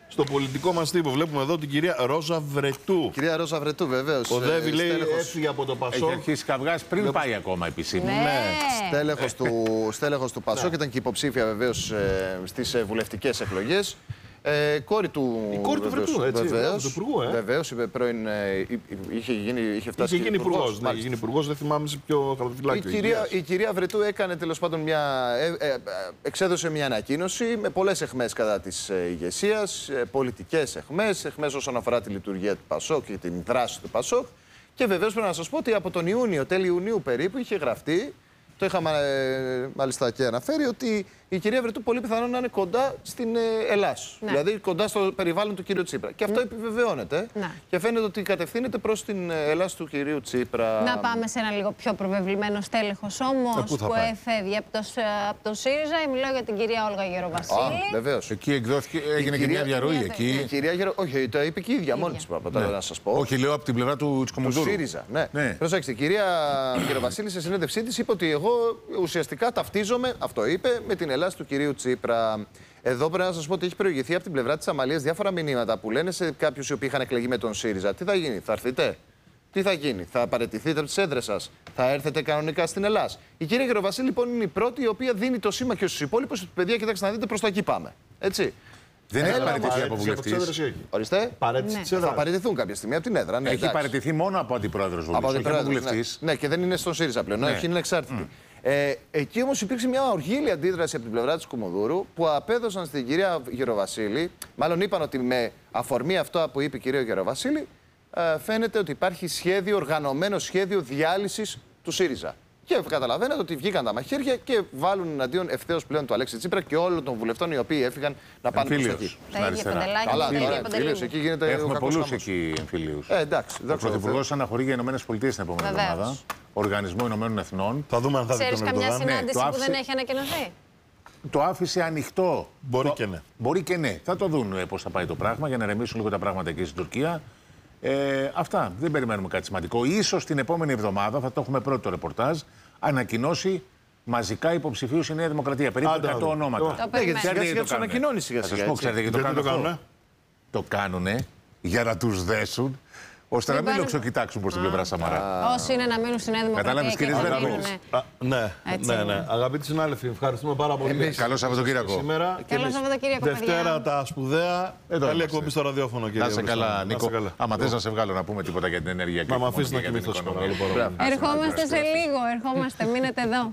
στο πολιτικό μας τύπο. Βλέπουμε εδώ την κυρία Ρόζα Βρετού. Κυρία Ρόζα Βρετού, βεβαίως. Ο Δέβη ε, λέει στέλεχος... έφυγε από το Πασόκ. Έχει αρχίσει καυγάς πριν Βλέπω... πάει ακόμα επισήμως. Ναι. Ναι. Στέλεχος του, στέλεχος του Πασόκ, ήταν και υποψήφια βεβαίως ε, στις ε, βουλευτικές εκλογές. Ε, κόρη του. Η κόρη του Βρετού, έτσι. Βεβαίως, του υπουργού, ε. Βεβαίως, είπε πρώην. Ε, είχε, γίνει, είχε φτάσει. Είχε γίνει υπουργός. Ναι, είχε γίνει υπουργός, δεν θυμάμαι σε ποιο χαρτοφυλάκιο. Η κυρία, η κυρία Βρετού έκανε τέλος πάντων μια. Ε, ε, εξέδωσε μια ανακοίνωση με πολλές αιχμές κατά της ε, ηγεσίας, ε, πολιτικές αιχμές, αιχμές όσον αφορά τη λειτουργία του Πασόκ και την δράση του Πασόκ. Και βεβαίως πρέπει να σας πω ότι από τον Ιούνιο, τέλη Ιουνίου περίπου, είχε γραφτεί. Το είχαμε ε, μάλιστα και αναφέρει ότι η κυρία Βρετού πολύ πιθανόν να είναι κοντά στην ε, Ελλάς. Ναι. Δηλαδή κοντά στο περιβάλλον του κυρίου Τσίπρα. Και αυτό επιβεβαιώνεται. Ναι. Και φαίνεται ότι κατευθύνεται προς την Ελλάς του κυρίου Τσίπρα. Να πάμε σε ένα λίγο πιο προβεβλημένο στέλεχος όμως που πάει? Έφευγε από το, από το ΣΥΡΙΖΑ. Μιλάω για την κυρία Όλγα Γεροβασίλη. Α, βεβαίως. Εκεί εκδόθηκε, έγινε η και μια διαρροή. Εκεί. Η κυρία Γερο... Όχι, το είπε και η ίδια μόνη της ναι. να σας πω. Όχι, λέω από την πλευρά του Τσικομουτούρου. Του ΣΥΡΙΖΑ. Ναι. Ναι. Προσέξτε, η κυρία Γεροβασίλη σε συνέντευξή της είπε ότι εγώ ουσιαστικά ταυτίζομαι, αυτό είπε, με την Ελλάς του κυρίου Τσίπρα. Εδώ πρέπει να σας πω ότι έχει προηγηθεί από την πλευρά της Αμαλίας διάφορα μηνύματα που λένε σε κάποιους οι οποίοι είχαν εκλεγεί με τον ΣΥΡΙΖΑ. Τι θα γίνει, θα έρθετε, τι θα γίνει, θα παραιτηθείτε από τις έδρες σας, θα έρθετε κανονικά στην Ελλάς. Η κυρία Γεροβασίλη λοιπόν είναι η πρώτη η οποία δίνει το σήμα και στους υπόλοιπους ότι παιδιά, κοιτάξτε να δείτε, προς τα εκεί πάμε. Έτσι. Δεν έχει παραιτηθεί από βουλευτής. Ορίστε. Ναι. Θα παραιτηθούν κάποια στιγμή από την έδρα. Ναι, έχει παραιτηθεί μόνο από αντιπρόεδρος βουλευτής. Ναι. ναι, και δεν είναι στον ΣΥΡΙΖΑ πλέον. Ναι. Είναι εξάρτητη. Mm. Ε, εκεί όμως υπήρξε μια οργήλη αντίδραση από την πλευρά της Κουμουνδούρου που απέδωσαν στην κυρία Γεροβασίλη. Μάλλον είπαν ότι με αφορμή αυτό που είπε η κυρία Γεροβασίλη, ε, φαίνεται ότι υπάρχει σχέδιο, οργανωμένο σχέδιο διάλυσης του ΣΥΡΙΖΑ. Και καταλαβαίνετε ότι βγήκαν τα μαχαίρια και βάλουν εναντίον ευθέως πλέον του Αλέξη Τσίπρα και όλων των βουλευτών οι οποίοι έφυγαν να πάνε προς εκεί. Τα ίδια παντελάκια. Καλά, εμφυλίους. Εκεί γίνεται έχουμε πολλούς εκεί εμφυλίους. Ε, εντάξει. Ο Πρωθυπουργός αναχωρεί για Ηνωμένες Πολιτείες την επόμενη εβδομάδα. Οργανισμό Ηνωμένων Εθνών. Θα δούμε αν θα Ξέρεις καμιά συνάντηση ναι, που δεν έχει ανακοινωθεί? Το άφησε ανοιχτό. Μπορεί το... και ναι. Μπορεί και ναι. Θα το δουν πώς θα πάει το πράγμα για να ρεμίσουν λίγο τα πράγματα εκεί στην Τουρκία. Ε, αυτά. Δεν περιμένουμε κάτι σημαντικό. Ίσως την επόμενη εβδομάδα, θα το έχουμε πρώτο το ρεπορτάζ, ανακοινώσει μαζικά υποψηφίους η Νέα Δημοκρατία. Περίπου εκατό ονόματα. Το περιμένουμε. Για τους ανακοινώνει σιγά σιγά. Το κάνουν. Το κάνουνε για να τους δέσουν, ώστε να μην λοξοκοιτάξουν προς την πλευρά Σαμαρά. Όσοι είναι να μείνουν στην Νέα Δημοκρατία. Κατάλαβες, κύριε Σβέραβο. Ναι, ναι, ναι. Αγαπητοί συνάδελφοι, ευχαριστούμε πάρα πολύ. Καλό Σαββατοκύριακο. Σήμερα. Καλό Σαββατοκύριακο. Δευτέρα τα σπουδαία. Καλή εκπομπή στο ραδιόφωνο, κύριε. Να σε καλά, Νίκο. Άμα θες να σε βγάλω να πούμε τίποτα για την ενέργεια και να με αφήσει να κοιμηθώ σήμερα. Ερχόμαστε σε λίγο, ερχόμαστε. Μείνετε εδώ.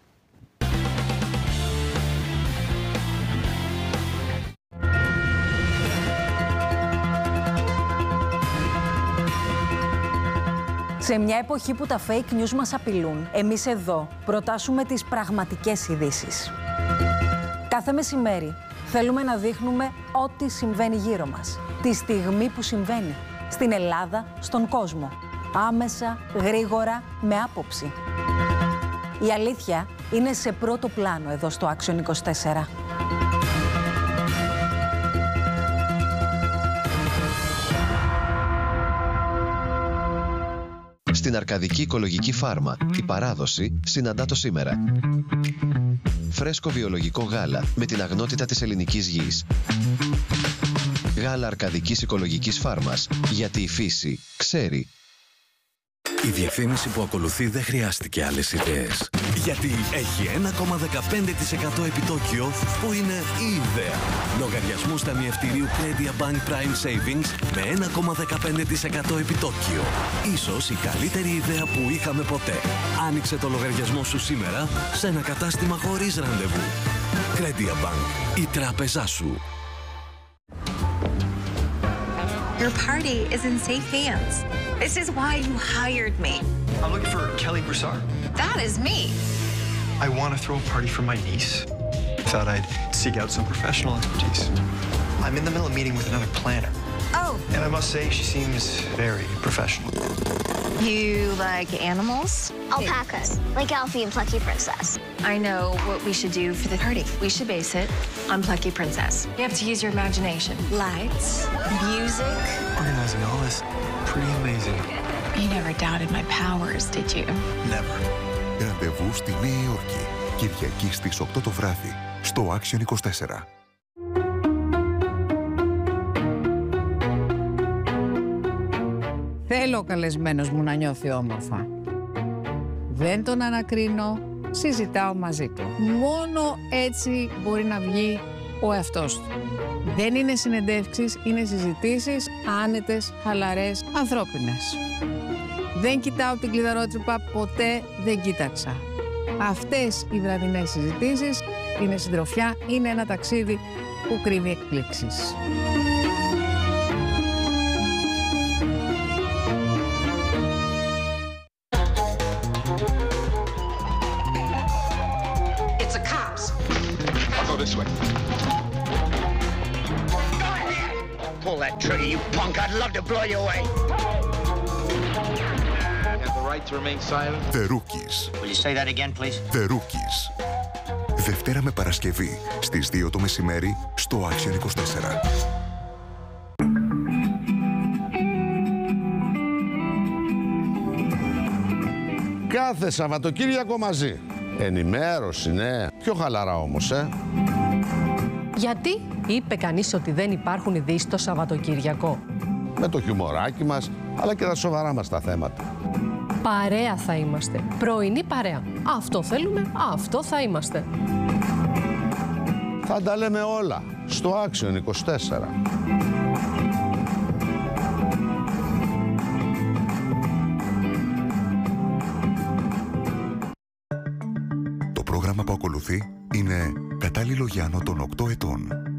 Σε μια εποχή που τα fake news μας απειλούν, εμείς εδώ προτάσουμε τις πραγματικές ειδήσεις. Κάθε μεσημέρι θέλουμε να δείχνουμε ό,τι συμβαίνει γύρω μας, τη στιγμή που συμβαίνει, στην Ελλάδα, στον κόσμο. Άμεσα, γρήγορα, με άποψη. Η αλήθεια είναι σε πρώτο πλάνο εδώ στο Action είκοσι τέσσερα. Στην Αρκαδική Οικολογική Φάρμα, η παράδοση συναντά το σήμερα. Φρέσκο βιολογικό γάλα με την αγνότητα της ελληνικής γης. Γάλα Αρκαδικής Οικολογικής Φάρμας, γιατί η φύση ξέρει. Η διαφήμιση που ακολουθεί δεν χρειάστηκε άλλες ιδέες. Γιατί έχει ένα κόμμα δεκαπέντε τοις εκατό επιτόκιο που είναι η ιδέα. Λογαριασμούς ταμιευτηρίου Credit Bank Prime Savings με ένα κόμμα δεκαπέντε τοις εκατό επιτόκιο. Ίσως η καλύτερη ιδέα που είχαμε ποτέ. Άνοιξε το λογαριασμό σου σήμερα σε ένα κατάστημα χωρίς ραντεβού. Credit Bank, η τράπεζά σου. Your party is in safe hands. This is why you hired me. I'm looking for Kelly Broussard. That is me. I want to throw a party for my niece. Thought I'd seek out some professional expertise. I'm in the middle of a meeting with another planner. Oh. And I must say, she seems very professional. You like animals? Alpacas, like Alfie and Plucky Princess. I know what we should do for the party. We should base it on Plucky Princess. You have to use your imagination. Lights, music. Organizing all this, pretty amazing. You never doubted my powers, did you? Never. Ραντεβού στη Νέα Υόρκη. Κυριακή στις οκτώ το βράδυ, στο Action είκοσι τέσσερα. Θέλω ο καλεσμένος μου να νιώθει όμορφα. Δεν τον ανακρίνω, συζητάω μαζί του. Μόνο έτσι μπορεί να βγει ο εαυτός του. Δεν είναι συνεντεύξεις, είναι συζητήσεις άνετες, χαλαρές, ανθρώπινες. Δεν κοιτάω την κλειδαρότρυπα, ποτέ δεν κοίταξα. Αυτές οι βραδινές συζητήσεις είναι συντροφιά, είναι ένα ταξίδι που κρύβει εκπλήξεις. It's the cops. I'll go this way. Go ahead. Pull that trigger, you punk. I'd love to blow you away. The Rookies. Will you say that again, please? The Rookies. Δευτέρα με Παρασκευή στις δύο το μεσημέρι στο Action είκοσι τέσσερα. Κάθε Σαββατοκύριακο μαζί. Ενημέρωση, ναι. Πιο χαλαρά όμως, ε. Γιατί είπε κανείς ότι δεν υπάρχουν ειδήσεις το Σαββατοκύριακο? Με το χιουμοράκι μας, αλλά και τα σοβαρά μας τα θέματα. Παρέα θα είμαστε. Πρωινή παρέα. Αυτό θέλουμε, αυτό θα είμαστε. Θα τα λέμε όλα στο Action είκοσι τέσσερα. Το πρόγραμμα που ακολουθεί είναι κατάλληλο για άνω των οκτώ ετών.